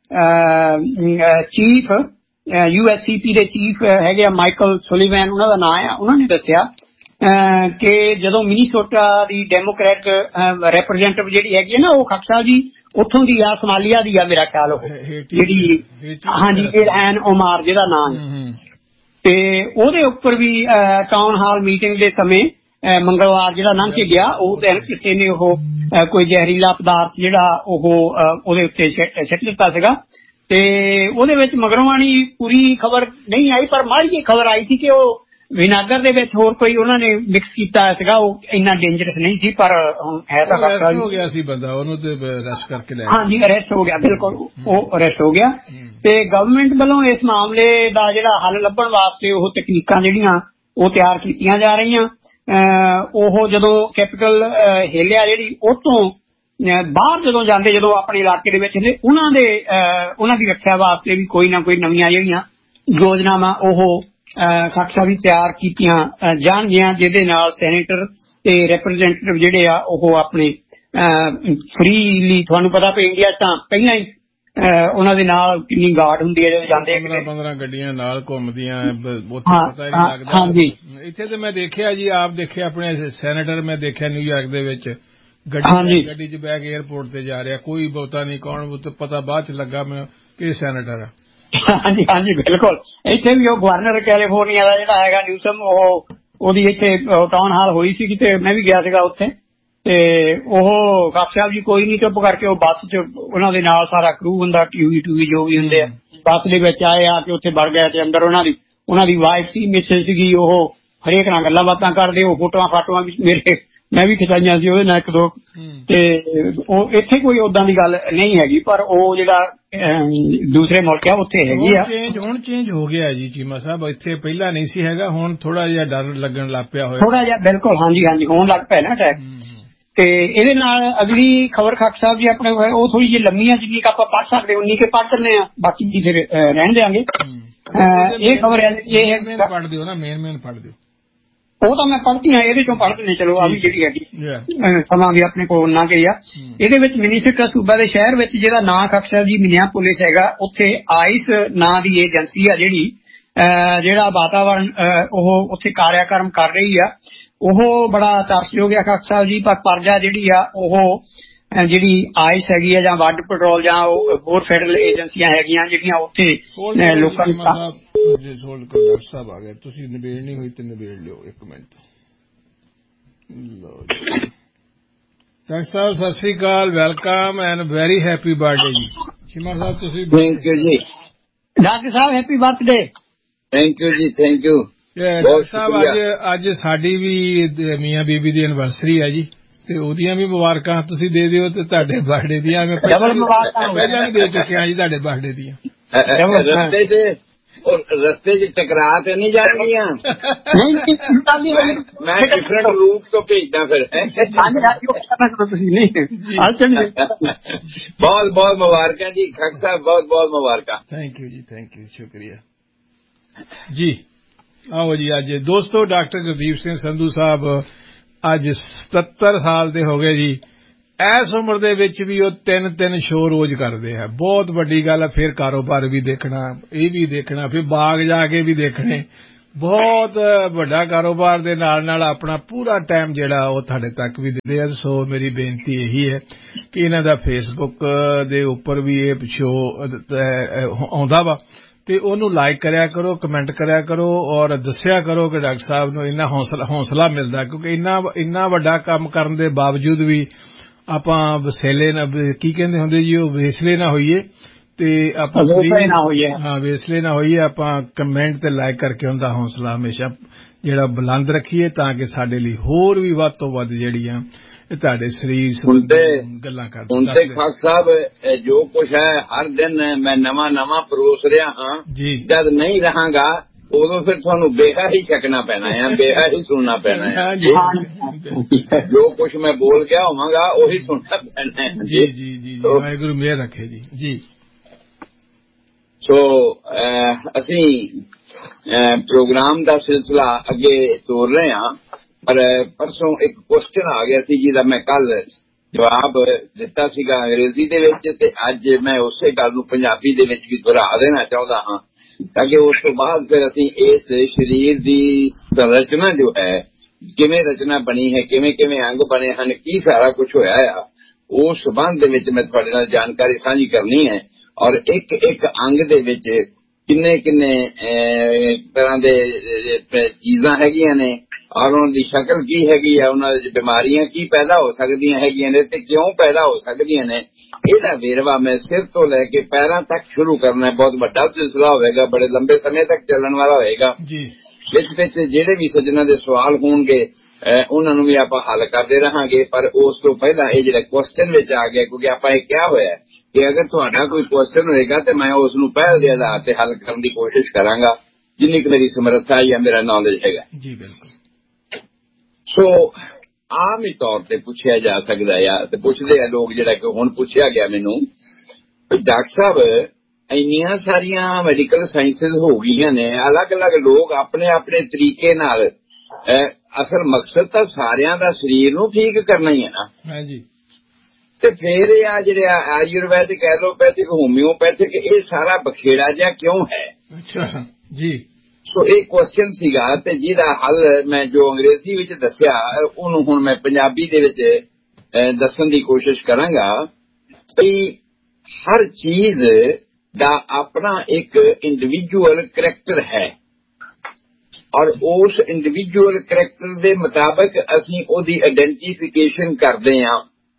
ਚੀਫ USCP ਦੇ ਚੀਫ ਹੈਗੇ ਆ ਮਾਈਕਲ ਸੁਲੀਵੈਨ ਉਹਨਾਂ ਦਾ ਨਾਂ ਆ, ਉਹਨਾਂ ਨੇ ਦੱਸਿਆ ਕਿ ਜਦੋਂ ਮਿਨੀਸੋਟਾ ਦੀ ਡੈਮੋਕ੍ਰੈਟ ਰਿਪਰੈਜ਼ੈਂਟੇਟਿਵ ਜਿਹੜੀ ਹੈਗੀ ਹੈ ਨਾ, ਉਹ ਖੱਟ ਸਾਹਿਬ ਜੀ ਉੱਥੋਂ ਦੀ ਆ, ਸਮਾਲੀਆ ਦੀ ਆ ਮੇਰਾ ਖਿਆਲ, ਉਹ ਜਿਹੜੀ ਹਾਂਜੀ ਇਲਹਾਨ ਉਮਾਰ ਜਿਹਦਾ ਨਾਮ ਹੈ। ਤੇ ਉਹਦੇ ਉੱਪਰ ਵੀ ਟਾਊਨ ਹਾਲ ਮੀਟਿੰਗ ਦੇ ਸਮੇਂ ਮੰਗਲਵਾਰ ਜਿਹੜਾ ਲੰਘ ਕੇ ਗਿਆ, ਉਹ ਦਿਨ ਕਿਸੇ ਨੇ ਉਹ ਕੋਈ ਜ਼ਹਿਰੀਲਾ ਪਦਾਰਥ ਜਿਹੜਾ ਉਹ ਉਹਦੇ ਉੱਤੇ ਸਿੱਟ ਦਿੱਤਾ ਸੀਗਾ। ਤੇ ਉਹਦੇ ਵਿੱਚ ਮਗਰੋਂ ਆਣੀ ਪੂਰੀ ਖਬਰ ਨਹੀਂ ਆਈ, ਪਰ ਮਾੜੀ ਜਿਹੀ ਖਬਰ ਆਈ ਸੀ ਕਿ ਉਹ ਵਿਨਾਗਰ ਦੇ ਵਿੱਚ ਹੋਰ ਕੋਈ ਉਹਨਾਂ ਨੇ ਮਿਕਸ ਕੀਤਾ ਸੀਗਾ, ਉਹ ਇੰਨਾ ਡੇਂਜਰਸ ਨਹੀਂ ਸੀ, ਪਰ ਹੁਣ ਹੈ ਤਾਂ ਹੋ ਗਿਆ ਸੀ ਬੰਦਾ, ਉਹਨੂੰ ਤੇ ਅਰੈਸਟ ਕਰਕੇ ਲਿਆ। ਹਾਂਜੀ, ਅਰੈਸਟ ਹੋ ਗਿਆ, ਬਿਲਕੁਲ ਉਹ ਅਰੈਸਟ ਹੋ ਗਿਆ। ਤੇ ਗਵਰਨਮੈਂਟ ਵੱਲੋਂ ਇਸ ਮਾਮਲੇ ਦਾ ਜਿਹੜਾ ਹੱਲ ਲੱਭਣ ਵਾਸਤੇ ਉਹ ਤਕਨੀਕਾਂ ਜਿਹੜੀਆਂ ਉਹ ਤਿਆਰ ਕੀਤੀਆਂ ਜਾ ਰਹੀਆਂ। ਉਹ ਜਦੋਂ ਕੈਪੀਟਲ ਹਿੱਲਿਆ ਜਿਹੜੀ ਉਹ ਤੋਂ ਬਾਹਰ ਜਦੋਂ ਜਾਂਦੇ, ਜਦੋਂ ਆਪਣੇ ਇਲਾਕੇ ਦੇ ਵਿੱਚ ਉਹਨਾਂ ਦੀ ਰੱਖਿਆ ਵਾਸਤੇ ਵੀ ਕੋਈ ਨਾ ਕੋਈ ਨਵੀਆਂ ਜਿਹੜੀਆਂ ਯੋਜਨਾਵਾਂ ਉਹ ਖੱਟ ਸਾਹਿਬ ਵੀ ਤਿਆਰ ਕੀਤੀਆਂ ਜਾਣਗੀਆਂ, ਜਿਹਦੇ ਨਾਲ ਸੈਨੇਟਰ ਤੇ ਰਿਪਰੈਜ਼ੈਂਟੇਟਿਵ ਜਿਹੜੇ ਆ ਉਹ ਆਪਣੇ ਫਰੀਲੀ, ਤੁਹਾਨੂੰ ਪਤਾ ਵੀ ਇੰਡੀਆ ਤਾਂ ਪਹਿਲਾਂ ਹੀ ਉਹਨਾਂ ਦੇ ਨਾਲ ਕਿੰਨੀ ਗਾਰਡ ਹੁੰਦੀ ਹੈ ਜਦੋਂ ਜਾਂਦੇ, 15 ਗੱਡੀਆਂ ਨਾਲ ਘੁੰਮਦੀਆਂ, ਉੱਥੇ ਪਤਾ ਨਹੀਂ ਲੱਗਦਾ। ਹਾਂਜੀ, ਇੱਥੇ ਤੇ ਮੈਂ ਦੇਖਿਆ ਜੀ, ਆਪ ਦੇਖਿਆ ਆਪਣੇ ਸੈਨੇਟਰ, ਮੈਂ ਦੇਖਿਆ ਨਿਊਯਾਰਕ ਦੇ ਵਿੱਚ ਗੱਡੀ 'ਚ ਬਹਿ ਕੇ ਏਅਰਪੋਰਟ ਤੇ ਜਾ ਰਿਹਾ, ਕੋਈ ਬਹੁਤਾ ਨਹੀਂ ਕੌਣ, ਪਤਾ ਬਾਅਦ 'ਚ ਲੱਗਾ ਮੈਂ ਕਿ ਸੈਨੇਟਰ ਆ। ਹਾਂਜੀ ਹਾਂਜੀ, ਬਿਲਕੁਲ। ਇੱਥੇ ਵੀ ਉਹ ਗਵਰਨਰ ਕੈਲੀਫੋਰਨੀਆ ਦਾ ਜਿਹੜਾ ਹੈਗਾ ਨਿਊਸਮ, ਉਹਦੀ ਇੱਥੇ ਟਾਊਨ ਹਾਲ ਹੋਈ ਸੀ ਤੇ ਮੈਂ ਵੀ ਗਿਆ ਸੀਗਾ ਉੱਥੇ। ਤੇ ਉਹ ਖੱਟ ਸਾਹਿਬ ਜੀ ਕੋਈ ਨਹੀਂ, ਚੁੱਪ ਕਰਕੇ ਉਹ ਬੱਸ 'ਚ ਉਹਨਾਂ ਦੇ ਨਾਲ ਸਾਰਾ ਕਰੂ ਹੁੰਦਾ, ਟੀਵੀ ਜੋ ਵੀ ਹੁੰਦੇ ਆ, ਬੱਸ ਦੇ ਵਿੱਚ ਆਏ ਆ ਕੇ ਉੱਥੇ ਵੜ ਗਏ। ਤੇ ਅੰਦਰ ਉਹਨਾਂ ਦੀ ਵਾਈਫ ਸੀ, ਮਿਸਿਸ ਸੀਗੀ, ਉਹ ਹਰੇਕ ਨਾਲ ਗੱਲਾਂ ਬਾਤਾਂ ਕਰਦੇ, ਉਹ ਫੋਟੋਆਂ ਵੀ ਮੇਰੇ ਮੈਂ ਵੀ ਖਿਚਾਈਆਂ ਸੀ ਉਹਦੇ ਨਾਲ ਇੱਕ ਦੋ, ਤੇ ਉਹ ਇੱਥੇ ਕੋਈ ਓਦਾਂ ਦੀ ਗੱਲ ਨਹੀਂ ਹੈਗੀ, ਪਰ ਉਹ ਜਿਹੜਾ ਦੂਸਰੇ ਮੁਲਕ ਆ ਉੱਥੇ ਹੈਗੀ ਆ। ਹੁਣ ਚੇਂਜ ਹੋ ਗਿਆ ਜੀ ਚੀਮਾ ਸਾਹਿਬ, ਇੱਥੇ ਪਹਿਲਾਂ ਨਹੀਂ ਸੀ ਹੈਗਾ, ਹੁਣ ਥੋੜਾ ਜਿਹਾ ਡਰ ਲੱਗਣ ਲੱਗ ਪਿਆ ਹੋਇਆ ਥੋੜਾ ਜਿਹਾ। ਬਿਲਕੁਲ, ਹਾਂਜੀ ਹਾਂਜੀ, ਹੋਣ ਲੱਗ ਪਿਆ ਨਾ ਅਟੈਕ। ਤੇ ਇਹਦੇ ਨਾਲ ਅਗਲੀ ਖਬਰ ਖਾਕ ਸਾਹਿਬ ਜੀ ਆਪਣੇ ਕੋਲ ਉਹ ਥੋੜੀ ਜਿਹੀ ਲੰਮੀ ਆ, ਜਿੰਨੀ ਕੁ ਆਪਾਂ ਪੜ੍ਹ ਸਕਦੇ ਉਨੀ ਕੁ ਪੜ੍ਹ ਦਿੰਦੇ ਆ, ਬਾਕੀ ਜੀ ਫਿਰ ਰਹਿਣ ਦਿਆਂਗੇ। ਇਹ ਖਬਰ ਹੈ ਇਹ ਪੜ੍ਹ ਦਿਓ ਨਾ, ਮੇਨ ਪੜ੍ਹ ਦਿਓ। ਉਹ ਤਾਂ ਮੈਂ ਪੜ੍ਹਦੀ ਹਾਂ, ਇਹਦੇ ਚੋਂ ਪੜ੍ਹ ਦਿੰਦੇ ਚਲੋ। ਆ ਵੀ ਜਿਹੜੀ ਹੈਗੀ ਸਮਾਂ ਵੀ ਆਪਣੇ ਕੋਲ ਨਾ ਕਿ ਆ। ਇਹਦੇ ਵਿੱਚ ਮਿਨੀਸਟਰ ਸੂਬਾ ਦੇ ਸ਼ਹਿਰ ਵਿੱਚ ਜਿਹਦਾ ਨਾਂ ਖਾਕ ਸਾਹਿਬ ਜੀ ਮਿਨੀਆਪੋਲਿਸ ਹੈਗਾ, ਉੱਥੇ ਆਈਸ ਨਾਂ ਦੀ ਏਜੰਸੀ ਆ ਜਿਹੜੀ ਜਿਹੜਾ ਵਾਤਾਵਰਨ ਉਹ ਉੱਥੇ ਕਾਰਿਆਕਰਮ ਕਰ ਰਹੀ ਆ, ਉਹ ਬੜਾ ਤਰਸਯੋਗ ਆ ਖਾਕ ਸਾਹਿਬ ਜੀ। ਪਰ ਪਰਜਾ ਜਿਹੜੀ ਆ ਉਹ ਜਿਹੜੀ ਆਈਸ ਹੈਗੀ ਆ ਜਾਂ ਵੱਡ ਪੈਟਰੋਲ ਜਾਂ ਹੋਰ ਫੈਡਰਲ ਏਜੰਸੀਆਂ ਹੈਗੀਆਂ ਜਿਹੜੀਆਂ ਉੱਥੇ ਲੋਕਾਂ ਨੂੰ। ਡਾਕਟਰ ਸਾਹਿਬ ਆ ਗਏ, ਤੁਸੀਂ ਨਿਬੇੜਨੀ ਹੋਈ ਤੇ ਨਿਬੇੜ ਲਿਓ। ਇੱਕ ਮਿੰਟ। ਲਓ ਜੀ doctor Sahib Sat Sri Akal, welcome and very happy birthday ਜੀ। ਚੀਮਾ ਸਾਹਿਬ ਤੁਸੀਂ। ਥੈਂਕ ਯੂ ਜੀ doctor Sahib, happy birthday. Thank you ਜੀ, ਥੈਂਕ ਯੂ ਡਾਕਟਰ ਸਾਹਿਬ। ਅੱਜ ਸਾਡੀ ਵੀ ਮੀਆਂ ਬੀਬੀ ਦੀ ਐਨਵਰਸਰੀ ਹੈ ਜੀ, ਤੇ ਉਹਦੀਆਂ ਵੀ ਮੁਬਾਰਕਾਂ ਤੁਸੀਂ ਦੇ ਦਿਓ, ਤੇ ਤੁਹਾਡੇ ਬਰਥਡੇ ਦੀਆਂ ਮੈਂ ਪਹਿਲਾਂ ਵੀ ਦੇ ਚੁੱਕਿਆ ਜੀ ਤੁਹਾਡੇ ਬਰਥਡੇ ਦੀਆਂ। ਰਸਤੇ ਚ ਟਕਰਾ ਤੇ ਨਹੀਂ ਜਾਣਗੀਆਂ? ਮੈਂ ਡਿਫਰੈਂਟ ਰੂਟ ਤੋਂ ਭੇਜਦਾ ਫਿਰ। ਬਹੁਤ ਬਹੁਤ ਮੁਬਾਰਕਾਂ ਜੀ ਖਾਕ ਸਾਹਿਬ, ਬਹੁਤ ਬਹੁਤ ਮੁਬਾਰਕਾਂ। ਥੈਂਕ ਯੂ ਜੀ, ਥੈਂਕ ਯੂ, ਸ਼ੁਕਰੀਆ ਜੀ। ਆਓ ਜੀ, ਅੱਜ ਦੋਸਤੋ ਡਾਕਟਰ ਗੁਰਦੀਪ ਸਿੰਘ ਸੰਧੂ ਸਾਹਿਬ ਅੱਜ 77 ਸਾਲ ਦੇ ਹੋ ਗਏ ਜੀ। ਇਸ ਉਮਰ ਦੇ ਵਿੱਚ ਵੀ ਉਹ ਤਿੰਨ ਸ਼ੋਅ ਰੋਜ਼ ਕਰਦੇ ਆ, ਬਹੁਤ ਵੱਡੀ ਗੱਲ ਹੈ। ਫਿਰ ਕਾਰੋਬਾਰ ਵੀ ਦੇਖਣਾ, ਇਹ ਵੀ ਦੇਖਣਾ, ਫਿਰ ਬਾਗ ਜਾ ਕੇ ਵੀ ਦੇਖਣੇ, ਬਹੁਤ ਵੱਡਾ ਕਾਰੋਬਾਰ ਦੇ ਨਾਲ ਆਪਣਾ ਪੂਰਾ ਟਾਈਮ ਜਿਹੜਾ ਉਹ ਤੁਹਾਡੇ ਤੱਕ ਵੀ ਦਿੰਦੇ ਆ। ਸੋ ਮੇਰੀ ਬੇਨਤੀ ਇਹੀ ਹੈ ਕਿ ਇਹਨਾਂ ਦਾ ਫੇਸਬੁੱਕ ਦੇ ਉੱਪਰ ਵੀ ਇਹ ਸ਼ੋਅ ਆਉਂਦਾ ਵਾ, ਤੇ ਉਹਨੂੰ ਲਾਈਕ ਕਰਿਆ ਕਰੋ, ਕਮੈਂਟ ਕਰਿਆ ਕਰੋ, ਔਰ ਦੱਸਿਆ ਕਰੋ ਕਿ ਡਾਕਟਰ ਸਾਹਿਬ ਨੂੰ ਇੰਨਾ ਹੌਸਲਾ ਮਿਲਦਾ, ਕਿਉਂਕਿ ਇੰਨਾ ਵੱਡਾ ਕੰਮ ਕਰਨ ਦੇ ਬਾਵਜੂਦ ਵੀ ਆਪਾਂ ਵਸੇਲੇ ਨਾ, ਕੀ ਕਹਿੰਦੇ ਹੁੰਦੇ ਜੀ, ਉਹ ਵੇਸਲੇ ਨਾ ਹੋਈਏ, ਤੇ ਆਪਾਂ ਵੇਸਲੇ ਨਾ ਹੋਈਏ। ਆਪਾਂ ਕਮੈਂਟ ਤੇ ਲਾਈਕ ਕਰਕੇ ਉਹਦਾ ਹੌਸਲਾ ਹਮੇਸ਼ਾ ਜਿਹੜਾ ਬੁਲੰਦ ਰੱਖੀਏ, ਤਾਂ ਕਿ ਸਾਡੇ ਲਈ ਹੋਰ ਵੀ ਵੱਧ ਤੋਂ ਵੱਧ ਜਿਹੜੀਆਂ ਇਹ ਤੁਹਾਡੇ ਸਰੀਰ ਗੱਲਾਂ ਕਰਦੇ। ਹੁਣ ਤੇ ਖਾਕ ਸਾਹਿਬ ਜੋ ਕੁਛ ਹੈ ਹਰ ਦਿਨ ਮੈਂ ਨਵਾਂ ਪਰੋਸ ਰਿਹਾ ਹਾਂ ਜੀ। ਜਦ ਨਹੀਂ ਰਹਾਂਗਾ ਉਦੋਂ ਫਿਰ ਤੁਹਾਨੂੰ ਬੇਹਾ ਹੀ ਛਕਣਾ ਪੈਣਾ ਹੈ, ਬੇਹਾ ਹੀ ਸੁਣਨਾ ਪੈਣਾ ਹੈ। ਜੋ ਕੁਛ ਮੈਂ ਬੋਲ ਗਿਆ ਹੋਵਾਂਗਾ ਉਹੀ ਸੁਣਨਾ ਪੈਣਾ ਹੈ। ਜੀ ਜੀ ਜੀ, ਵਾਹਿਗੁਰੂ ਮਿਹਰ ਰੱਖੇ ਜੀ। ਜੀ ਸੋ ਅਸੀਂ ਪ੍ਰੋਗਰਾਮ ਦਾ ਸਿਲਸਿਲਾ ਅੱਗੇ ਤੋਰ ਰਹੇ ਹਾਂ, ਪਰ ਪਰਸੋਂ ਇੱਕ ਕੁਐਸਚਨ ਆ ਗਿਆ ਸੀ ਜਿਹਦਾ ਮੈਂ ਕੱਲ ਜਵਾਬ ਦਿੱਤਾ ਸੀਗਾ ਅੰਗਰੇਜ਼ੀ ਦੇ ਵਿੱਚ, ਤੇ ਅੱਜ ਮੈਂ ਉਸੇ ਗੱਲ ਨੂੰ ਪੰਜਾਬੀ ਦੇ ਵਿੱਚ ਵੀ ਦੁਹਰਾ ਦੇਣਾ ਚਾਹੁੰਦਾ ਹਾਂ, ਤਾਂ ਕਿ ਉਸ ਤੋਂ ਬਾਅਦ ਫਿਰ ਅਸੀਂ ਇਸ ਸਰੀਰ ਦੀ ਸੰਰਚਨਾ ਜੋ ਹੈ, ਕਿਵੇਂ ਰਚਨਾ ਬਣੀ ਹੈ, ਕਿਵੇਂ ਅੰਗ ਬਣੇ ਹਨ, ਕੀ ਸਾਰਾ ਕੁਝ ਹੋਇਆ ਆ, ਉਸ ਸੰਬੰਧ ਦੇ ਵਿੱਚ ਮੈਂ ਤੁਹਾਡੇ ਨਾਲ ਜਾਣਕਾਰੀ ਸਾਂਝੀ ਕਰਨੀ ਹੈ। ਔਰ ਇੱਕ ਅੰਗ ਦੇ ਵਿੱਚ ਕਿੰਨੇ ਤਰ੍ਹਾਂ ਦੇ ਚੀਜ਼ਾਂ ਹੈਗੀਆਂ ਨੇ, ਔਰ ਉਹਨਾਂ ਦੀ ਸ਼ਕਲ ਕੀ ਹੈਗੀ ਹੈ, ਉਹਨਾਂ ਦੀ ਬਿਮਾਰੀਆਂ ਕੀ ਪੈਦਾ ਹੋ ਸਕਦੀਆਂ ਹੈਗੀਆਂ ਨੇ ਤੇ ਕਿਉਂ ਪੈਦਾ ਹੋ ਸਕਦੀਆਂ ਨੇ, ਇਹਦਾ ਵੇਰਵਾ ਮੈਂ ਸਿਰ ਤੋਂ ਲੈ ਕੇ ਪੈਰਾਂ ਤੱਕ ਸ਼ੁਰੂ ਕਰਨਾ ਹੈ। ਬਹੁਤ ਵੱਡਾ ਸਿਲਸਿਲਾ ਹੋਵੇਗਾ, ਬੜੇ ਲੰਬੇ ਸਮੇਂ ਤੱਕ ਚੱਲਣ ਵਾਲਾ ਹੋਵੇਗਾ ਜੀ। ਵਿੱਚ ਜਿਹੜੇ ਵੀ ਸੱਜਣਾ ਦੇ ਸਵਾਲ ਹੋਣਗੇ ਉਹਨਾਂ ਨੂੰ ਵੀ ਆਪਾਂ ਹੱਲ ਕਰਦੇ ਰਹਾਂਗੇ। ਪਰ ਉਸ ਤੋਂ ਪਹਿਲਾਂ ਇਹ ਜਿਹੜਾ ਕੁਐਸਚਨ ਵਿੱਚ ਆ ਗਿਆ, ਕਿਉਂਕਿ ਆਪਾਂ ਇਹ ਕਿਹਾ ਹੋਇਆ ਕਿ ਅਗਰ ਤੁਹਾਡਾ ਕੋਈ ਕੁਐਸਚਨ ਹੋਏਗਾ ਤੇ ਮੈਂ ਉਸ ਨੂੰ ਪਹਿਲ ਦੇ ਆਧਾਰ ਤੇ ਹੱਲ ਕਰਨ ਦੀ ਕੋਸ਼ਿਸ਼ ਕਰਾਂਗਾ, ਜਿੰਨੀ ਕੁ ਮੇਰੀ ਸਮਰੱਥਾ ਜਾਂ ਮੇਰਾ ਨੌਲੇਜ ਹੈਗਾ ਜੀ। ਬਿਲਕੁਲ। ਸੋ ਆਮ ਹੀ ਤੌਰ ਤੇ ਪੁੱਛਿਆ ਜਾ ਸਕਦਾ ਆ, ਤੇ ਪੁੱਛਦੇ ਆ ਲੋਕ, ਜਿਹੜਾ ਕਿ ਹੁਣ ਪੁੱਛਿਆ ਗਿਆ ਮੈਨੂੰ, ਡਾਕਟਰ ਸਾਹਿਬ ਇੰਨੀਆਂ ਸਾਰੀਆਂ ਮੈਡੀਕਲ ਸਾਇੰਸਿਸ ਹੋ ਗਈਆਂ ਨੇ, ਅਲੱਗ-ਅਲੱਗ ਲੋਕ ਆਪਣੇ ਤਰੀਕੇ ਨਾਲ, ਅਸਲ ਮਕਸਦ ਤਾਂ ਸਾਰਿਆਂ ਦਾ ਸਰੀਰ ਨੂੰ ਠੀਕ ਕਰਨਾ ਹੀ ਹੈ ਨਾ। ਹਾਂਜੀ। ਤੇ ਫਿਰ ਇਹ ਆ ਜਿਹੜੇ ਆਯੁਰਵੈਦਿਕ, ਐਲੋਪੈਥਿਕ, ਹੋਮਿਓਪੈਥਿਕ, ਇਹ ਸਾਰਾ ਬਖੇੜਾ ਜਿਹਾ ਕਿਉਂ ਹੈ? ਅੱਛਾ ਜੀ। ਸੋ ਇਹ ਕੁਐਸਚਨ ਸੀਗਾ, ਤੇ ਜਿਹਦਾ ਹੱਲ ਮੈਂ ਜੋ ਅੰਗਰੇਜ਼ੀ ਵਿੱਚ ਦੱਸਿਆ ਉਹਨੂੰ ਹੁਣ ਮੈਂ ਪੰਜਾਬੀ ਦੇ ਵਿੱਚ ਦੱਸਣ ਦੀ ਕੋਸ਼ਿਸ਼ ਕਰਾਂਗਾ। ਕਿ ਹਰ ਚੀਜ਼ ਦਾ ਆਪਣਾ ਇੱਕ ਇੰਡੀਵਿਜੂਅਲ ਕਰੈਕਟਰ ਹੈ, ਔਰ ਉਸ ਇੰਡੀਵਿਜੂਅਲ ਕਰੈਕਟਰ ਦੇ ਮੁਤਾਬਕ ਅਸੀਂ ਉਹਦੀ ਆਇਡੈਂਟੀਫਿਕੇਸ਼ਨ ਕਰਦੇ ਹਾਂ।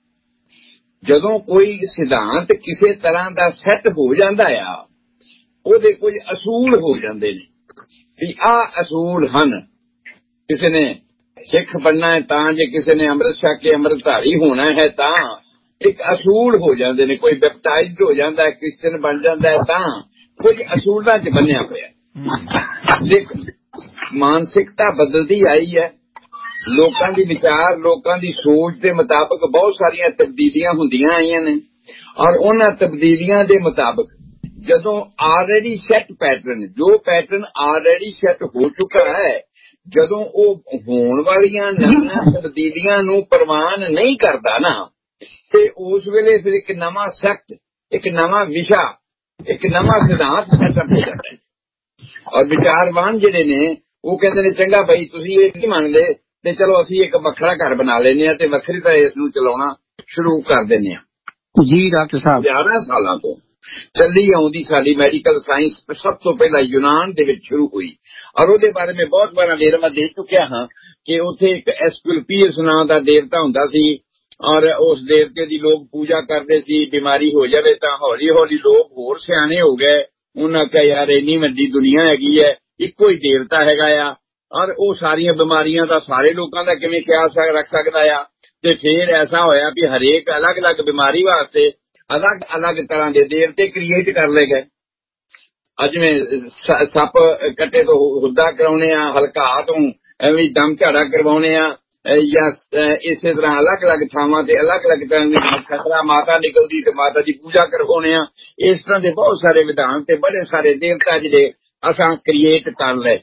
ਜਦੋਂ ਕੋਈ ਸਿਧਾਂਤ ਕਿਸੇ ਤਰ੍ਹਾਂ ਦਾ ਸੈੱਟ ਹੋ ਜਾਂਦਾ ਆ, ਉਹਦੇ ਕੁਝ ਅਸੂਲ ਹੋ ਜਾਂਦੇ ਨੇ ਵੀ ਆਹ ਅਸੂਲ ਹਨ। ਕਿਸੇ ਨੇ ਸਿੱਖ ਬਣਨਾ ਹੈ ਤਾਂ, ਜੇ ਕਿਸੇ ਨੇ ਅੰਮ੍ਰਿਤ ਛਕ ਕੇ ਅੰਮ੍ਰਿਤਧਾਰੀ ਹੋਣਾ ਹੈ ਤਾਂ, ਇੱਕ ਅਸੂਲ ਹੋ ਜਾਂਦੇ ਨੇ। ਕੋਈ ਬੈਪਟਾਈਜ਼ਡ ਹੋ ਜਾਂਦਾ ਹੈ, ਕ੍ਰਿਸਚਨ ਬਣ ਜਾਂਦਾ ਹੈ ਤਾਂ ਕੁਝ ਅਸੂਲਾਂ 'ਚ ਬੰਨਿਆ ਹੋਇਆ। ਦੇਖ, ਮਾਨਸਿਕਤਾ ਬਦਲਦੀ ਆਈ ਹੈ, ਲੋਕਾਂ ਦੀ ਵਿਚਾਰ, ਲੋਕਾਂ ਦੀ ਸੋਚ ਦੇ ਮੁਤਾਬਕ ਬਹੁਤ ਸਾਰੀਆਂ ਤਬਦੀਲੀਆਂ ਹੁੰਦੀਆਂ ਆਈਆਂ ਨੇ। ਔਰ ਉਹਨਾਂ ਤਬਦੀਲੀਆਂ ਦੇ ਮੁਤਾਬਕ ਜਦੋਂ ਆਲਰੇਡੀ ਸੈੱਟ ਪੈਟਰਨ, ਜੋ ਪੈਟਰਨ ਆਲਰੇਡੀ ਸੈੱਟ ਹੋ ਚੁੱਕਾ ਹੈ, ਜਦੋਂ ਉਹ ਹੋਣ ਵਾਲੀਆਂ ਨਵੀਆਂ ਤਬਦੀਲੀਆਂ ਨੂੰ ਪ੍ਰਵਾਨ ਨਹੀਂ ਕਰਦਾ ਨਾ, ਤੇ ਉਸ ਵੇਲੇ ਫਿਰ ਇੱਕ ਨਵਾਂ ਸੈਕਟ, ਇੱਕ ਨਵਾਂ ਵਿਸ਼ਾ, ਇੱਕ ਨਵਾਂ ਸਿਧਾਂਤ ਸੈਟਅਪ ਹੋ ਜਾਂਦਾ ਹੈ। ਔਰ ਵਿਚਾਰਵਾਨ ਜਿਹੜੇ ਨੇ ਉਹ ਕਹਿੰਦੇ ਨੇ ਚੰਗਾ ਭਾਈ ਤੁਸੀਂ ਇਹ ਨਹੀਂ ਮੰਨਦੇ ਤੇ ਚਲੋ ਅਸੀਂ ਇੱਕ ਵੱਖਰਾ ਘਰ ਬਣਾ ਲੈਂਦੇ ਹਾਂ ਤੇ ਵੱਖਰੀ ਤਰ੍ਹਾਂ ਇਸ ਨੂੰ ਚਲਾਉਣਾ ਸ਼ੁਰੂ ਕਰ ਦਿੰਦੇ ਹਾਂ। ਜੀ ਡਾਕਟਰ ਸਾਹਿਬ, 11 ਸਾਲਾਂ ਤੋਂ ਚੱਲੀ ਆਉਂਦੀ ਸਾਡੀ ਮੈਡੀਕਲ ਸਾਇੰਸ ਸਭ ਤੋਂ ਪਹਿਲਾਂ ਯੂਨਾਨ ਦੇ ਵਿੱਚ ਸ਼ੁਰੂ ਹੋਈ। ਔਰ ਉਹਦੇ ਬਾਰੇ ਮੈਂ ਬਹੁਤ ਵਾਰ ਵੇਰਵਾ ਦੇ ਚੁੱਕਿਆ ਹਾਂ ਕਿ ਉੱਥੇ ਇੱਕ ਐਸਕੁਲਪੀਅਸ ਨਾਂ ਦਾ ਦੇਵਤਾ ਹੁੰਦਾ ਸੀ ਔਰ ਉਸ ਦੇਵਤੇ ਦੀ ਲੋਕ ਪੂਜਾ ਕਰਦੇ ਸੀ। ਬਿਮਾਰੀ ਹੋ ਜਾਵੇ ਤਾਂ ਹੌਲੀ ਹੌਲੀ ਲੋਕ ਹੋਰ ਸਿਆਣੇ ਹੋ ਗਏ, ਉਹਨਾਂ ਕਿਹਾ ਯਾਰ ਇੰਨੀ ਵੱਡੀ ਦੁਨੀਆ ਹੈਗੀ ਹੈ, ਇੱਕੋ ਹੀ ਦੇਵਤਾ ਹੈਗਾ ਆ, ਔਰ ਉਹ ਸਾਰੀਆਂ ਬਿਮਾਰੀਆਂ ਦਾ ਸਾਰੇ ਲੋਕਾਂ ਦਾ ਕਿਵੇਂ ਖਿਆਲ ਰੱਖ ਸਕਦਾ ਆ। ਤੇ ਫਿਰ ਐਸਾ ਹੋਇਆ ਵੀ ਹਰੇਕ ਅਲੱਗ-ਅਲੱਗ ਬਿਮਾਰੀ ਵਾਸਤੇ ਅਲੱਗ-ਅਲੱਗ ਤਰ੍ਹਾਂ ਦੇ ਦੇਵਤੇ ਕ੍ਰੀਏਟ ਕਰ ਲਏ ਗਏ। ਜਿਵੇਂ ਸੱਪ ਕੱਟੇ ਤੋਂ ਹੁੱਦਾ ਕਰਾਉਣੇ ਆ, ਹਲਕਾਅ ਤੋਂ ਐਵੇਂ ਦਮ ਝਾੜਾ ਕਰਵਾਉਣੇ ਆ, ਜਾਂ ਇਸੇ ਤਰ੍ਹਾਂ ਅਲੱਗ-ਅਲੱਗ ਥਾਵਾਂ ਤੇ ਅਲੱਗ-ਅਲੱਗ ਤਰ੍ਹਾਂ ਦੀ ਖਤਰਾ ਮਾਤਾ ਨਿਕਲਦੀ ਤੇ ਮਾਤਾ ਦੀ ਪੂਜਾ ਕਰਵਾਉਣੇ ਆ। ਇਸ ਤਰ੍ਹਾਂ ਦੇ ਬਹੁਤ ਸਾਰੇ ਵਿਧਾਨ ਤੇ ਬੜੇ ਸਾਰੇ ਦੇਵਤਾ ਜਿਹੜੇ ਅਸਾਂ ਕ੍ਰੀਏਟ ਕਰ ਲਏ।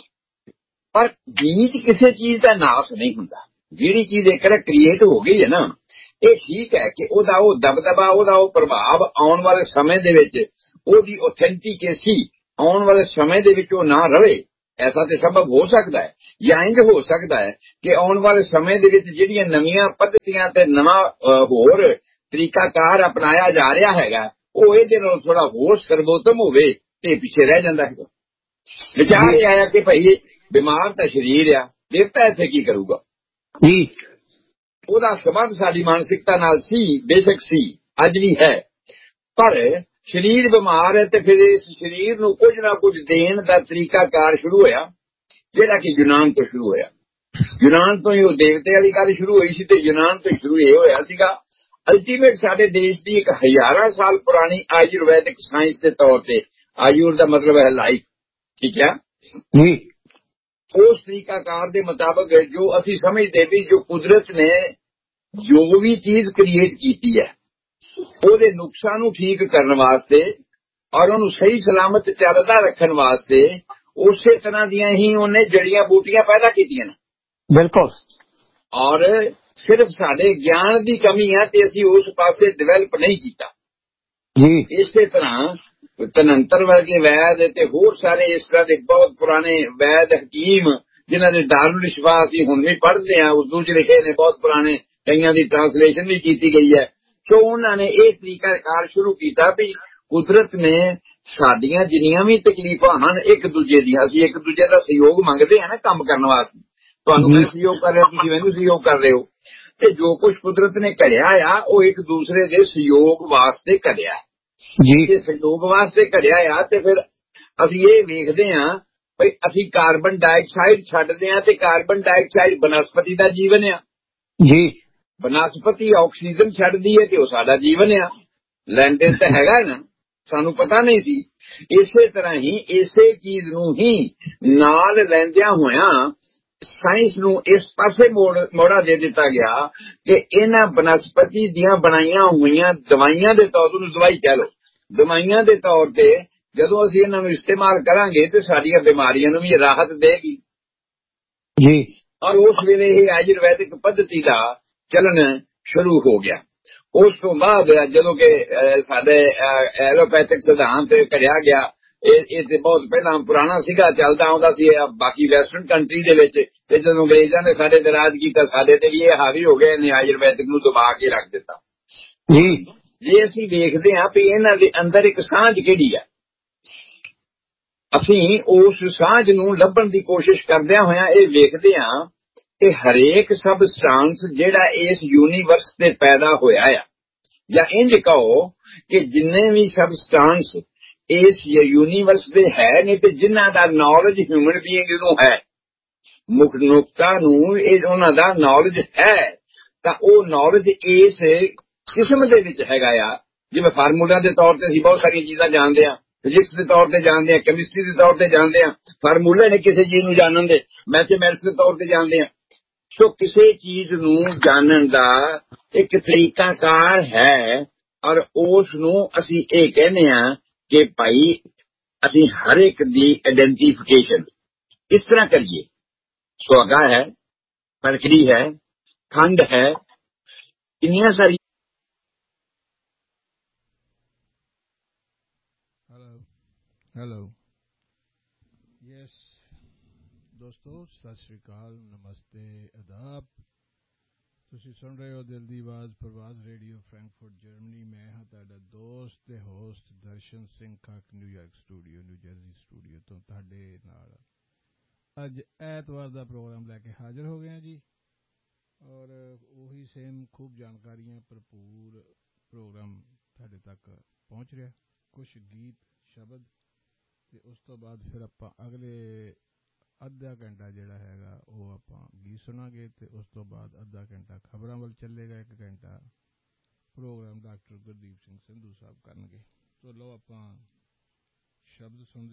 ਪਰ ਬੀਜ ਕਿਸੇ ਚੀਜ਼ ਦਾ ਨਾਸ ਨਹੀਂ ਹੁੰਦਾ। ਜਿਹੜੀ ਚੀਜ਼ ਇੱਕ ਵਾਰ ਕ੍ਰੀਏਟ ਹੋ ਗਈ ਹੈ ਨਾ, ਇਹ ਠੀਕ ਹੈ ਕਿ ਉਹਦਾ ਉਹ ਦਬਦਬਾ, ਉਹਦਾ ਉਹ ਪ੍ਰਭਾਵ ਆਉਣ ਵਾਲੇ ਸਮੇਂ ਦੇ ਵਿੱਚ, ਉਹਦੀ ਆਥੈਂਟਿਕੇਸੀ ਆਉਣ ਵਾਲੇ ਸਮੇਂ ਦੇ ਵਿੱਚ ਉਹ ਨਾ ਰਵੇ। ਐਸਾ ਤੇ ਸੰਭਵ ਹੋ ਸਕਦਾ ਹੈ, ਜਾਂ ਇੰਝ ਹੋ ਸਕਦਾ ਹੈ ਕਿ ਆਉਣ ਵਾਲੇ ਸਮੇਂ ਦੇ ਵਿੱਚ ਜਿਹੜੀਆਂ ਨਵੀਆਂ ਪੱਧਤੀਆਂ ਤੇ ਨਵਾਂ ਹੋਰ ਤਰੀਕਾਕਾਰ ਅਪਣਾਇਆ ਜਾ ਰਿਹਾ ਹੈਗਾ, ਉਹ ਇਹਦੇ ਨਾਲ ਥੋੜਾ ਹੋਰ ਸਰਬੋਤਮ ਹੋਵੇ ਤੇ ਪਿੱਛੇ ਰਹਿ ਜਾਂਦਾ ਹੈਗਾ। ਵਿਚਾਰ ਇਹ ਆਇਆ ਕਿ ਭਾਈ ਬਿਮਾਰ ਤਾਂ ਸਰੀਰ ਆ, ਦੇਵਤਾ ਇੱਥੇ ਕੀ ਕਰੂਗਾ ਜੀ। ਉਹਦਾ ਸਬੰਧ ਸਾਡੀ ਮਾਨਸਿਕਤਾ ਨਾਲ ਸੀ, ਬੇਸ਼ੱਕ ਸੀ, ਅੱਜ ਵੀ ਹੈ। ਪਰ ਸਰੀਰ ਬਿਮਾਰ ਹੈ ਤੇ ਫਿਰ ਇਸ ਸਰੀਰ ਨੂੰ ਕੁਝ ਨਾ ਕੁਝ ਦੇਣ ਦਾ ਤਰੀਕਾਕਾਰ ਸ਼ੁਰੂ ਹੋਇਆ, ਜਿਹੜਾ ਕਿ ਯੂਨਾਨ ਤੋਂ ਸ਼ੁਰੂ ਹੋਇਆ। ਯੂਨਾਨ ਤੋਂ ਹੀ ਉਹ ਦੇਵਤੇ ਵਾਲੀ ਗੱਲ ਸ਼ੁਰੂ ਹੋਈ ਸੀ ਤੇ ਯੂਨਾਨ ਤੋਂ ਸ਼ੁਰੂ ਇਹ ਹੋਇਆ ਸੀਗਾ। ਅਲਟੀਮੇਟ ਸਾਡੇ ਦੇਸ਼ ਦੀ ਇੱਕ ਹਜ਼ਾਰਾਂ ਸਾਲ ਪੁਰਾਣੀ ਆਯੁਰਵੈਦਿਕ ਸਾਇੰਸ ਦੇ ਤੌਰ ਤੇ, ਆਯੁਰ ਦਾ ਮਤਲਬ ਹੈ ਲਾਈਫ, ਠੀਕ ਹੈ ਜੀ, ਉਸ ਤਰੀਕਾਕਾਰ ਦੇ ਮੁਤਾਬਕ ਜੋ ਅਸੀਂ ਸਮਝਦੇ ਵੀ ਜੋ ਕੁਦਰਤ ਨੇ ਜੋ ਵੀ ਚੀਜ਼ ਕ੍ਰੀਏਟ ਕੀਤੀ ਹੈ, ਉਹਦੇ ਨੁਕਸਾਂ ਨੂੰ ਠੀਕ ਕਰਨ ਵਾਸਤੇ ਔਰ ਉਹਨੂੰ ਸਹੀ ਸਲਾਮਤ ਚੱਲਦਾ ਰੱਖਣ ਵਾਸਤੇ ਉਸੇ ਤਰ੍ਹਾਂ ਦੀਆਂ ਹੀ ਉਹਨੇ ਜੜੀਆਂ ਬੂਟੀਆਂ ਪੈਦਾ ਕੀਤੀਆਂ ਨੇ। ਬਿਲਕੁਲ। ਔਰ ਸਿਰਫ ਸਾਡੇ ਗਿਆਨ ਦੀ ਕਮੀ ਹੈ ਤੇ ਅਸੀਂ ਉਸ ਪਾਸੇ ਡਿਵੈਲਪ ਨਹੀਂ ਕੀਤਾ ਜੀ। ਇਸੇ ਤਰ੍ਹਾਂ ਤਨੰਤਰ ਵਰਗੇ ਵੈਦ ਤੇ ਹੋਰ ਸਾਰੇ ਇਸ ਤਰ੍ਹਾਂ ਦੇ ਬਹੁਤ ਪੁਰਾਣੇ ਵੈਦ ਹਕੀਮ, ਜਿਨ੍ਹਾਂ ਦੇ ਦਾਰੁਲ ਸ਼ਿਫਾ ਅਸੀਂ ਹੁਣ ਵੀ ਪੜ੍ਹਦੇ ਹਾਂ, ਉਰਦੂ 'ਚ ਲਿਖੇ ਨੇ, ਬਹੁਤ ਪੁਰਾਣੇ, ਕਈਆਂ ਦੀ ਟ੍ਰਾਂਸਲੇਸ਼ਨ ਵੀ ਕੀਤੀ ਗਈ ਹੈ। ਸੋ ਉਹਨਾਂ ਨੇ ਇਹ ਤਰੀਕਾਕਾਰ ਸ਼ੁਰੂ ਕੀਤਾ ਵੀ ਕੁਦਰਤ ਨੇ ਸਾਡੀਆਂ ਜਿੰਨੀਆਂ ਵੀ ਤਕਲੀਫਾਂ ਹਨ ਇੱਕ ਦੂਜੇ ਦੀਆਂ, ਅਸੀਂ ਇੱਕ ਦੂਜੇ ਦਾ ਸਹਿਯੋਗ ਮੰਗਦੇ ਹਾਂ ਨਾ ਕੰਮ ਕਰਨ ਵਾਸਤੇ। ਤੁਹਾਨੂੰ ਮੈਂ ਸਹਿਯੋਗ ਕਰ ਰਿਹਾ, ਤੁਸੀਂ ਮੈਨੂੰ ਸਹਿਯੋਗ ਕਰ ਰਹੇ ਹੋ, ਤੇ ਜੋ ਕੁਝ ਕੁਦਰਤ ਨੇ ਘੜਿਆ ਆ ਉਹ ਇੱਕ ਦੂਸਰੇ ਦੇ ਸਹਿਯੋਗ ਵਾਸਤੇ ਘੜਿਆ ਜੀ। ਤੇ ਸਹਿਯੋਗ ਵਾਸਤੇ ਘੜਿਆ ਆ ਤੇ ਫਿਰ ਅਸੀਂ ਇਹ ਵੇਖਦੇ ਹਾਂ ਵੀ ਅਸੀਂ ਕਾਰਬਨ ਡਾਈਆਕਸਾਈਡ ਛੱਡਦੇ ਹਾਂ ਤੇ ਕਾਰਬਨ ਡਾਈਆਕਸਾਈਡ ਬਨਸਪਤੀ ਦਾ ਜੀਵਨ ਆ ਜੀ। ਬਨਸਪਤੀ ਆਕਸੀਜਨ ਛੱਡਦੀ ਹੈ ਤੇ ਉਹ ਸਾਡਾ ਜੀਵਨ ਆ। ਲੈਣ ਦੇਣ ਤਾਂ ਹੈਗਾ ਨਾ, ਸਾਨੂੰ ਪਤਾ ਨਹੀਂ ਸੀ। ਇਸੇ ਤਰ੍ਹਾਂ ਹੀ ਇਸੇ ਚੀਜ਼ ਨੂੰ ਹੀ ਨਾਲ ਲੈਂਦਿਆਂ ਹੋਇਆਂ ਸਾਇੰਸ ਨੂੰ ਇਸ ਪਾਸੇ ਮੋੜਾ ਦੇ ਦਿੱਤਾ ਗਿਆ ਕਿ ਇਹਨਾਂ ਬਨਸਪਤੀ ਦੀਆਂ ਬਣਾਈਆਂ ਹੋਈਆਂ ਦਵਾਈਆਂ ਦੇ ਤੌਰ ਤੇ, ਦਵਾਈ ਕਹਿ ਲਓ, ਦਵਾਈਆਂ ਦੇ ਤੌਰ ਤੇ ਜਦੋਂ ਅਸੀਂ ਇਹਨਾਂ ਨੂੰ ਇਸਤੇਮਾਲ ਕਰਾਂਗੇ ਤੇ ਸਾਡੀਆਂ ਬਿਮਾਰੀਆਂ ਨੂੰ ਵੀ ਰਾਹਤ ਦੇਗੀ ਜੀ। ਔਰ ਉਸ ਵੇਲੇ ਇਹ ਆਯੁਰਵੈਦਿਕ ਪੱਧਤੀ ਦਾ ਚੱਲਣ ਸ਼ੁਰੂ ਹੋ ਗਿਆ। ਉਸ ਤੋਂ ਬਾਅਦ ਜਦੋਂ ਕਿ ਸਾਡੇ ਐਲੋਪੈਥਿਕ ਸਿਧਾਂਤ ਘੜਿਆ ਗਿਆ, ਇਹ ਤੇ ਬਹੁਤ ਪਹਿਲਾਂ ਪੁਰਾਣਾ ਸੀਗਾ, ਚੱਲਦਾ ਆਉਂਦਾ ਸੀ ਬਾਕੀ ਵੈਸਟਰਨ ਕੰਟਰੀ ਦੇ ਵਿੱਚ, ਤੇ ਜਦੋਂ ਅੰਗਰੇਜ਼ਾਂ ਨੇ ਸਾਡੇ ਤੇ ਰਾਜ ਕੀਤਾ ਸਾਡੇ ਤੇ ਵੀ ਇਹ ਹਾਵੀ ਹੋ ਗਏ ਨੇ, ਆਯੁਰਵੈਦਿਕ ਨੂੰ ਦਬਾ ਕੇ ਰੱਖ ਦਿੱਤਾ ਜੀ। ਜੇ ਅਸੀਂ ਵੇਖਦੇ ਹਾਂ ਵੀ ਇਹਨਾਂ ਦੇ ਅੰਦਰ ਇੱਕ ਸਾਂਝ ਕਿਹੜੀ ਹੈ, ਅਸੀਂ ਉਸ ਸਾਂਝ ਨੂੰ ਲੱਭਣ ਦੀ ਕੋਸ਼ਿਸ਼ ਕਰਦਿਆਂ ਹੋਇਆਂ ਇਹ ਵੇਖਦੇ ਹਾਂ ਕਿ ਹਰੇਕ ਸਬਸਟੈਂਸ ਜਿਹੜਾ ਇਸ ਯੂਨੀਵਰਸ ਤੇ ਪੈਦਾ ਹੋਇਆ ਆ, ਜਾਂ ਇੰਝ ਕਹੋ ਕਿ ਜਿੰਨੇ ਵੀ ਸਬਸਟੈਂਸ ਇਸ ਯੂਨੀਵਰਸ ਦੇ ਹੈ ਨੇ ਤੇ ਜਿਨ੍ਹਾਂ ਦਾ ਨੌਲੇਜ ਹਿਊਮਨ ਬੀਇੰਗ ਨੂੰ ਹੈ, ਮਨੁੱਖਤਾ ਨੂੰ ਇਹ ਉਹਨਾਂ ਦਾ ਨੌਲੇਜ ਹੈ ਤਾਂ ਉਹ ਨੌਲੇਜ ਇਸ ਕਿਸਮ ਦੇ ਵਿੱਚ ਹੈਗਾ ਆ। ਜਿਵੇਂ ਫਾਰਮੂਲਾ ਦੇ ਤੌਰ ਤੇ ਅਸੀਂ ਬਹੁਤ ਸਾਰੀਆਂ ਚੀਜ਼ਾਂ ਜਾਣਦੇ ਹਾਂ, ਫਿਜ਼ਿਕਸ ਦੇ ਤੌਰ ਤੇ ਜਾਣਦੇ ਹਾਂ, ਕੈਮਿਸਟਰੀ ਦੇ ਤੌਰ ਤੇ ਜਾਣਦੇ ਹਾਂ, ਫਾਰਮੂਲੇ ਨੇ ਕਿਸੇ ਚੀਜ਼ ਨੂੰ ਜਾਣਨ ਦੇ, ਮੈਥਮੈਟਿਕਸ ਦੇ ਤੌਰ ਤੇ ਜਾਣਦੇ ਹਾਂ। ਸੋ ਕਿਸੇ ਚੀਜ਼ ਨੂੰ ਜਾਣਨ ਦਾ ਇੱਕ ਤਰੀਕਾਕਾਰ ਹੈ ਔਰ ਉਸ ਨੂੰ ਅਸੀਂ ਇਹ ਕਹਿੰਦੇ ਹਾਂ ਕਿ ਭਾਈ ਅਸੀਂ ਹਰ ਇੱਕ ਦੀ ਆਇਡੈਂਟੀਫਿਕੇਸ਼ਨ ਇਸ ਤਰ੍ਹਾਂ ਕਰੀਏ। ਸੁਹਾਗਾ ਹੈ, ਫਰਕੜੀ ਹੈ, ਖੰਡ ਹੈ, ਇੰਨੀਆਂ ਸਾਰੀ। ਹੈਲੋ ਯੈਸ ਦੋਸਤੋ, ਸਤਿ ਸ਼੍ਰੀ ਅਕਾਲ, ਨਮਸਤੇ, ਆਦਾਬ। ਤੁਸੀਂ ਸੁਣ ਰਹੇ ਹੋ ਦਿਲ ਦੀ ਆਵਾਜ਼ ਪ੍ਰਵਾਜ਼ ਰੇਡੀਓ ਫਰੈਂਕਫਰਟ ਜਰਮਨੀ। ਮੈਂ ਹਾਂ ਤੁਹਾਡਾ ਦੋਸਤ ਤੇ host Darshan Singh Khakh, New York studio, new jersey studio ਤੋਂ ਤੁਹਾਡੇ ਨਾਲ ਅੱਜ ਐਤਵਾਰ ਦਾ ਪ੍ਰੋਗਰਾਮ ਲੈ ਕੇ ਹਾਜ਼ਰ ਹੋ ਗਏ ਹਾਂ ਜੀ। ਔਰ ਉਹੀ ਸੇਮ ਖੂਬ ਜਾਣਕਾਰੀਆਂ ਭਰਪੂਰ ਪ੍ਰੋਗਰਾਮ ਤੁਹਾਡੇ ਤੱਕ ਪਹੁੰਚ ਰਿਹਾ। ਕੁਛ ਗੀਤ ਸ਼ਬਦ ਤੇ ਉਸ ਤੋਂ ਬਾਅਦ ਫਿਰ ਆਪਾਂ ਅਗਲੇ ਅੱਧਾ ਘੰਟਾ ਜਿਹੜਾ ਹੈਗਾ ਉਹ ਆਪਾਂ ਗੀਤ ਸੁਣਾਂਗੇ ਤੇ ਉਸ ਤੋਂ ਬਾਅਦ ਅੱਧਾ ਘੰਟਾ ਖਬਰਾਂ ਵੱਲ ਚੱਲੇਗਾ। 1 ਘੰਟਾ ਪ੍ਰੋਗਰਾਮ ਡਾਕਟਰ ਗੁਰਦੀਪ ਸਿੰਘ ਸੰਧੂ ਸਾਹਿਬ ਕਰਨਗੇ। ਚਲੋ ਆਪਾਂ ਸ਼ਬਦ ਸੁਣਦੇ